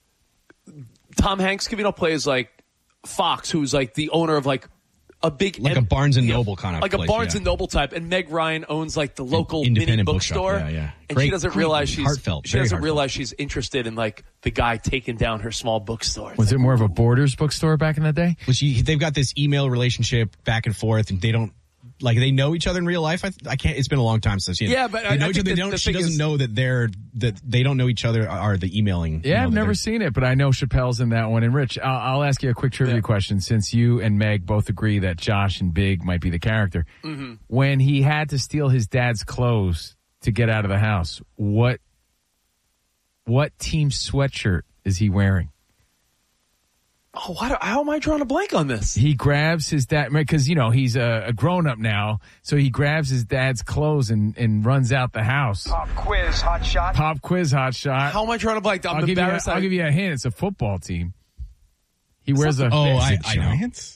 Tom Hanks, Cavino plays like Fox, who's like the owner of like a big Like a Barnes and Noble kind of like place, a Barnes yeah. and Noble type, and Meg Ryan owns like the local independent mini bookshop, bookstore. yeah, yeah. And Great, she doesn't great, realize she's heartfelt, she very doesn't heartfelt. realize she's interested in like the guy taking down her small bookstore. Was it more of a Borders bookstore back in the day? Which he, they've got this email relationship back and forth, and they don't like they know each other in real life. I, I can't. It's been a long time since you know. Yeah, but they I- know I each think other. They the- don't, the she thing doesn't is- know that they're that they don't know each other. Are the emailing? Yeah, you know, I've that never they're- seen it, but I know Chappelle's in that one. And Rich, I'll, I'll ask you a quick trivia question since you and Meg both agree that Josh and Big might be the character. Mm-hmm. When he had to steal his dad's clothes to get out of the house, what what team sweatshirt is he wearing? Oh, why do, how am I drawing a blank on this? He grabs his dad because you know he's a, a grown up now, so he grabs his dad's clothes and, and runs out the house. Pop quiz, hot shot. Pop quiz, hot shot. How am I drawing a blank? I'm I'll give you. A, embarrassed. I'll I- give you a hint. It's a football team. He wears a. Oh, I, Is it I know. Giants?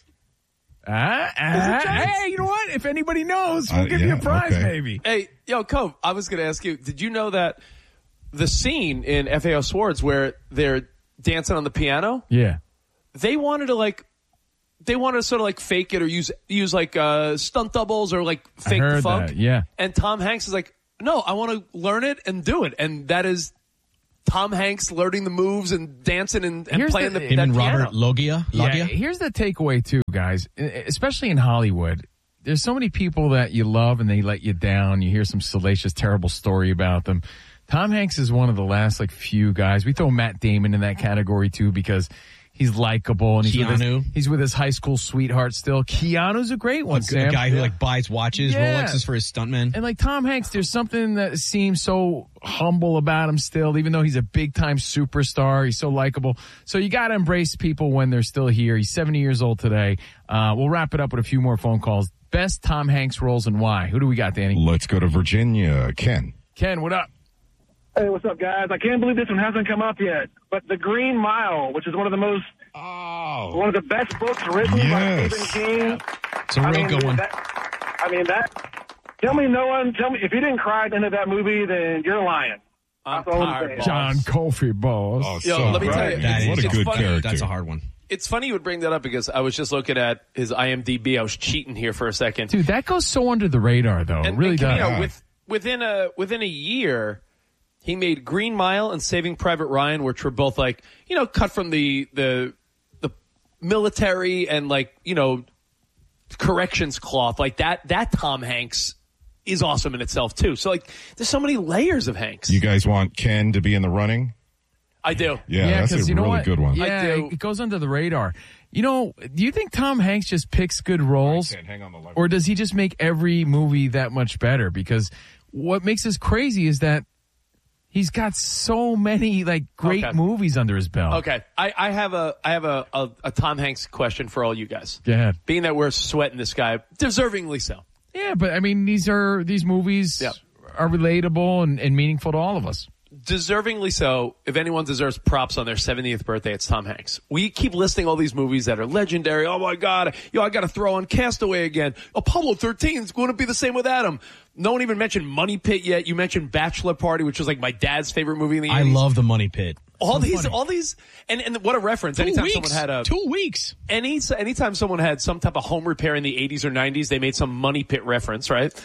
Ah, ah, hey, you know what? If anybody knows, we'll Uh, give you yeah, a prize, okay. maybe. Hey, yo, Cove, I was going to ask you, did you know that the scene in F A O Swords where they're dancing on the piano, Yeah. they wanted to like, they wanted to sort of like fake it or use, use like uh, stunt doubles or like I fake the heard funk. that. Yeah. And Tom Hanks is like, no, I want to learn it and do it. And that is Tom Hanks learning the moves and dancing and, and Here's playing the, the- Him that and piano. Robert Loggia. Yeah. Loggia? Here's the takeaway, too, guys. E- Especially in Hollywood, there's so many people that you love and they let you down. You hear some salacious, terrible story about them. Tom Hanks is one of the last like few guys. We throw Matt Damon in that category too because he's likable and he's with, Keanu. his, he's with his high school sweetheart still. Keanu's a great one, A, Sam. a guy who like buys watches, Yeah. Rolexes for his stuntmen. And like Tom Hanks, there's something that seems so humble about him still, even though he's a big time superstar. He's so likable. So you got to embrace people when they're still here. He's seventy years old today. Uh, we'll wrap it up with a few more phone calls. Best Tom Hanks roles and why? Who do we got, Danny? Let's go to Virginia. Ken. Ken, what up? Hey, what's up, guys? I can't believe this one hasn't come up yet. But The Green Mile, which is one of the most, oh. one of the best books written Yes. by Stephen King. It's a I real mean, good one. That, I mean, that, tell me no one, tell me, if you didn't cry at the end of that movie, then you're lying. I'm That's all I'm tired, saying. boss. John Kofi, boss. Oh, Yo, so let me tell you, good. it's- What a it's good funny. character. That's a hard one. It's funny you would bring that up because I was just looking at his I M D B. I was cheating here for a second. Dude, that goes so under the radar, though. And, it really and, does. you know, with, within a within a year, he made Green Mile and Saving Private Ryan, which were both like you know cut from the the the military and like you know corrections cloth. Like that that Tom Hanks is awesome in itself too. So like, there's so many layers of Hanks. You guys want Ken to be in the running? I do. Yeah, that's a 'cause you know really what? good one. Yeah, I do. it goes under the radar. You know, do you think Tom Hanks just picks good roles? Ken, hang on the line. Or does he just make every movie that much better? Because what makes this crazy is that he's got so many like great Okay. movies under his belt. Okay, I, I have a I have a, a, a Tom Hanks question for all you guys. Go ahead. Being that we're sweating this guy, deservingly so. Yeah, but I mean, these are these movies Yeah. are relatable and, and meaningful to all of us. Deservingly so. If anyone deserves props on their seventieth birthday, it's Tom Hanks. We keep listing all these movies that are legendary. Oh my God, yo, I got to throw on Castaway again. Apollo thirteen is going to be the same with Adam. No one even mentioned Money Pit yet. You mentioned Bachelor Party, which was like my dad's favorite movie in the I eighties. love the Money Pit. all So these, funny. all these, and and what a reference! Two anytime weeks. someone had a Two weeks. any anytime someone had some type of home repair in the eighties or nineties, they made some Money Pit reference, right?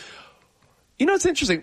You know, it's interesting.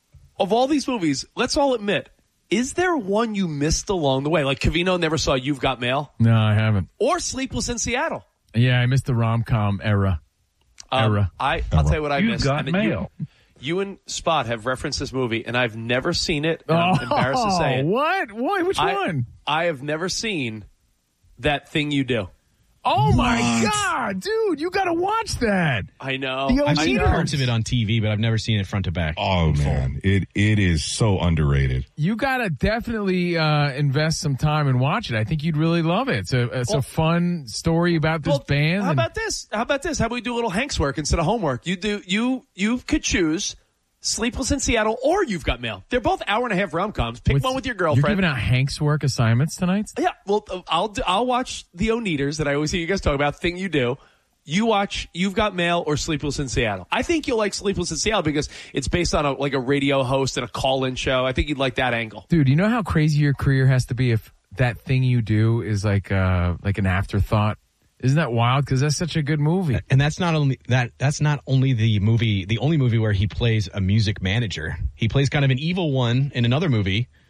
Of all these movies, let's all admit, is there one you missed along the way? Like Covino never saw You've Got Mail, No, I haven't. or Sleepless in Seattle. Yeah, I missed the rom-com era. Um, Era. I I'll tell you what I You've missed. Got and then you- Mail. You and Spot have referenced this movie, and I've never seen it. And I'm embarrassed to say it. What? What? Which I, one? I have never seen That Thing You Do. Oh my What? God, dude! You got to watch that. I know. The I've I seen know. parts of it on T V, but I've never seen it front to back. Oh man, it it is so underrated. You got to definitely uh, invest some time and watch it. I think you'd really love it. It's a it's Well- a fun story about this Well, band. How and- about this? How about this? How about we do a little Hanks work instead of homework? You do you you could choose Sleepless in Seattle or You've Got Mail. They're both hour and a half rom coms. Pick one with your You're girlfriend. giving out Hank's work assignments tonight? Yeah, well, uh, I'll do, I'll watch the Oneaters that I always hear you guys talk about. Thing You Do. You watch You've Got Mail or Sleepless in Seattle. I think you'll like Sleepless in Seattle because it's based on a like a radio host and a call-in show. I think you'd like that angle. Dude, you know how crazy your career has to be if that thing you do is like uh like an afterthought? Isn't that wild? Because that's such a good movie. And that's not only that. That's not only the movie, the only movie where he plays a music manager. He plays kind of an evil one in another movie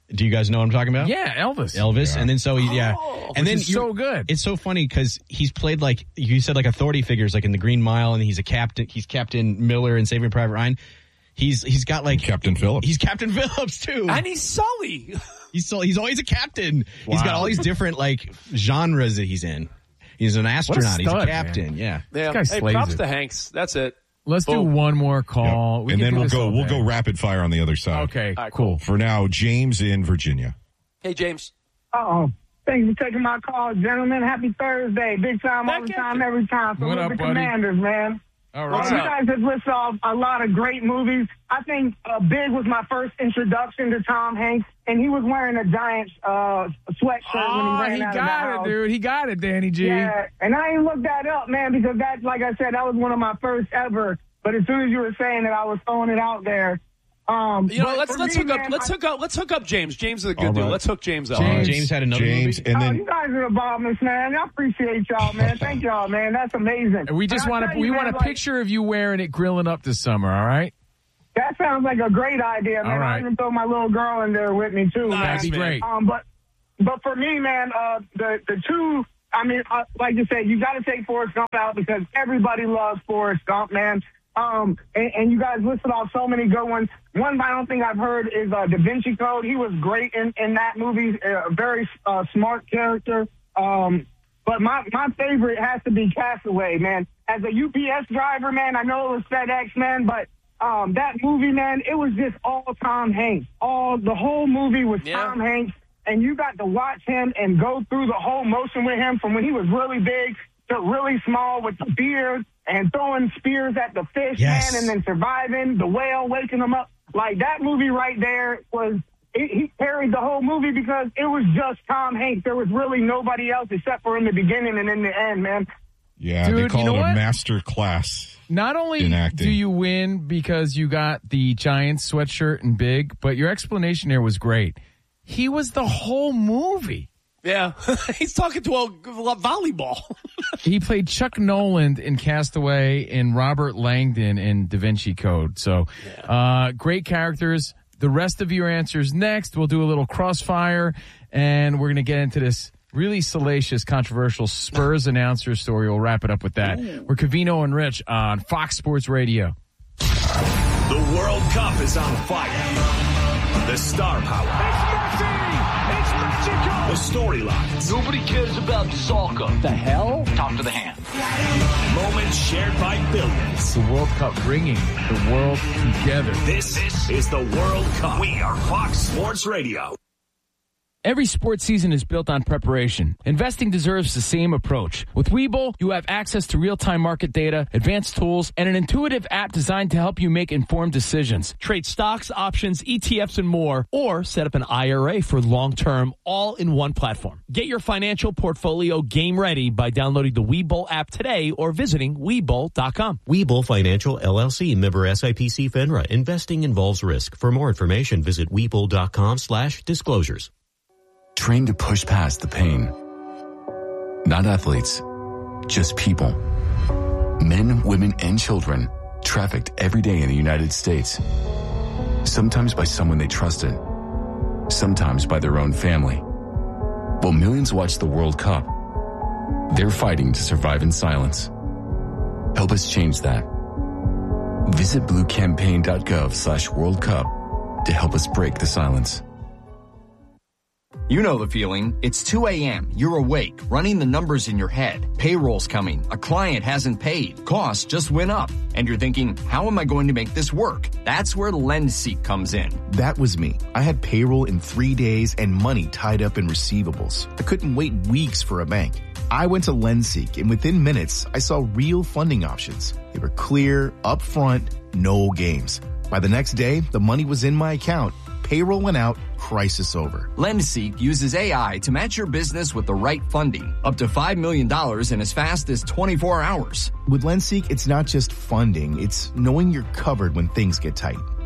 Do you guys know what I'm talking about? Yeah, Elvis. Elvis. Yeah. And then so, he, yeah. Oh, and then is so good. It's so funny because he's played like, you said like authority figures, like in the Green Mile, and he's a captain. He's Captain Miller in Saving Private Ryan. He's He's got like. Captain Phillips. He's Captain Phillips too. And he's Sully. He's so, he's always a captain. Wow. He's got all these different like genres that he's in. He's an astronaut. A stud, he's a captain. man. Yeah. Yeah. This guy Hey, slays props it. to Hanks. That's it. Let's Boom. do one more call. Yep. We And can then do we'll this go. all We'll day. go rapid fire on the other side. Okay, right, cool. For now, James in Virginia. Hey, James. Uh-oh. Thanks for taking my call, gentlemen. Happy Thursday. Big time, all the time, every time. So What we're up, the buddy? Commanders, man. All Well, right. you guys have listed off a lot of great movies. I think uh, Big was my first introduction to Tom Hanks, and he was wearing a Giants uh, sweatshirt Oh, when he ran he out of the got house. it, dude. He got it, Danny G. Yeah, and I ain't looked that up, man, because that, like I said, that was one of my first ever. But as soon as you were saying that, I was throwing it out there. Um, You know, but let's for let's me, hook up. man, Let's I- hook up. Let's hook up James. James is a good All dude. right. Let's hook James up. James, James had another James, movie. and Oh, then you guys are the bombers, man. I appreciate y'all, man. Thank y'all, man. That's amazing. And we just And I want tell to you, we man, want a like, picture of you wearing it grilling up this summer, all right? That sounds like a great idea, man. All right. I even throw my little girl in there with me too, man. That'd be great. Um, but but for me, man, uh, the the two. I mean, uh, like you said, you got to take Forrest Gump out because everybody loves Forrest Gump, man. Um, and, and you guys listed off so many good ones. One I don't think I've heard is uh, Da Vinci Code. He was great in, in that movie. A very uh, smart character. Um, but my, my favorite has to be Castaway, man. As a U P S driver, man, I know it was FedEx, man, but um, that movie, man, it was just all Tom Hanks. All the whole movie was Yeah. Tom Hanks, and you got to watch him and go through the whole motion with him from when he was really big to really small with the beard and throwing spears at the fish, Yes. man, and then surviving, the whale waking him up. Like, that movie right there was, it, he carried the whole movie because it was just Tom Hanks. There was really nobody else except for in the beginning and in the end, man. yeah, Dude, they call you know it a what? master class. Not only In acting. do you win because you got the Giants sweatshirt and Big, but your explanation there was great. He was the whole movie. Yeah, he's talking to a, a volleyball. He played Chuck Noland in Castaway and Robert Langdon in Da Vinci Code. So, uh, great characters. The rest of your answers next. We'll do a little crossfire, and we're going to get into this really salacious, controversial Spurs announcer story. We'll wrap it up with that. We're Covino and Rich on Fox Sports Radio. The World Cup is on fire. The star power. It's Mexico! The storylines. Nobody cares about soccer. The hell? Talk to the hand. Moments shared by billions. The World Cup bringing the world together. This is the World Cup. We are Fox Sports Radio. Every sports season is built on preparation. Investing deserves the same approach. With Webull, you have access to real-time market data, advanced tools, and an intuitive app designed to help you make informed decisions. Trade stocks, options, E T Fs, and more, or set up an I R A for long-term, all in one platform. Get your financial portfolio game ready by downloading the Webull app today or visiting Webull dot com. Webull Financial, L L C, member S I P C FINRA. Investing involves risk. For more information, visit Webull dot com slash disclosures. Trained to push past the pain. Not athletes, just people. Men, women, and children trafficked every day in the United States. Sometimes by someone they trusted. Sometimes by their own family. While millions watch the World Cup, they're fighting to survive in silence. Help us change that. Visit bluecampaign.gov slash World Cup to help us break the silence. You know the feeling. It's two a.m. You're awake, running the numbers in your head. Payroll's coming. A client hasn't paid. Costs just went up. And you're thinking, how am I going to make this work? That's where LendSeek comes in. That was me. I had payroll in three days and money tied up in receivables. I couldn't wait weeks for a bank. I went to LendSeek, and within minutes, I saw real funding options. They were clear, upfront, no games. By the next day, the money was in my account. Payroll went out, crisis over. LendSeek uses A I to match your business with the right funding. Up to five million dollars in as fast as twenty-four hours. With LendSeek, it's not just funding, it's knowing you're covered when things get tight.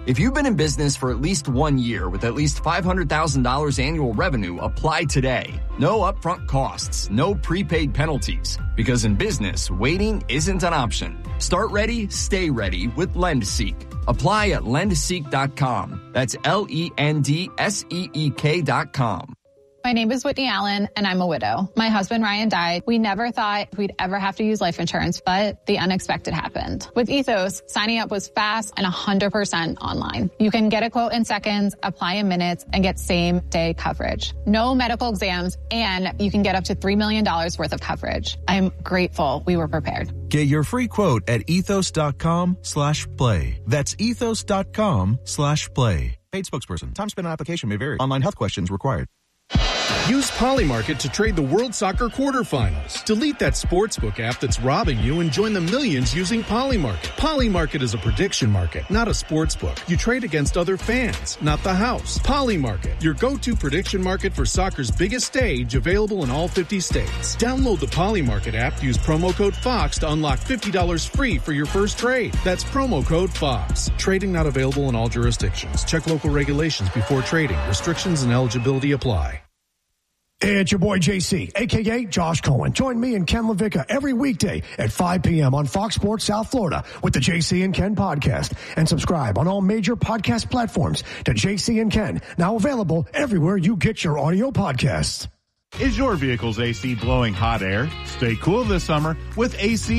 If you've been in business for at least one year with at least five hundred thousand dollars annual revenue, apply today. No upfront costs, no prepaid penalties. Because in business, waiting isn't an option. Start ready, stay ready with LendSeek. Apply at lend seek dot com. That's L E N D S E E K dot com. My name is Whitney Allen, and I'm a widow. My husband, Ryan, died. We never thought we'd ever have to use life insurance, but the unexpected happened. With Ethos, signing up was fast and one hundred percent online. You can get a quote in seconds, apply in minutes, and get same-day coverage. No medical exams, and you can get up to three million dollars worth of coverage. I'm grateful we were prepared. Get your free quote at ethos.com slash play. That's ethos.com slash play. Paid spokesperson. Time spent on application may vary. Online health questions required. Use Polymarket to trade the World Soccer quarterfinals. Delete that sportsbook app that's robbing you and join the millions using Polymarket. Polymarket is a prediction market, not a sportsbook. You trade against other fans, not the house. Polymarket, your go-to prediction market for soccer's biggest stage, available in all fifty states. Download the Polymarket app, use promo code FOX to unlock fifty dollars free for your first trade. That's promo code FOX. Trading not available in all jurisdictions. Check local regulations before trading. Restrictions and eligibility apply. It's your boy J C, a k a. Josh Cohen. Join me and Ken LaVicka every weekday at five p.m. on Fox Sports South Florida with the J C and Ken podcast. And subscribe on all major podcast platforms to J C and Ken, now available everywhere you get your audio podcasts. Is your vehicle's A C blowing hot air? Stay cool this summer with A C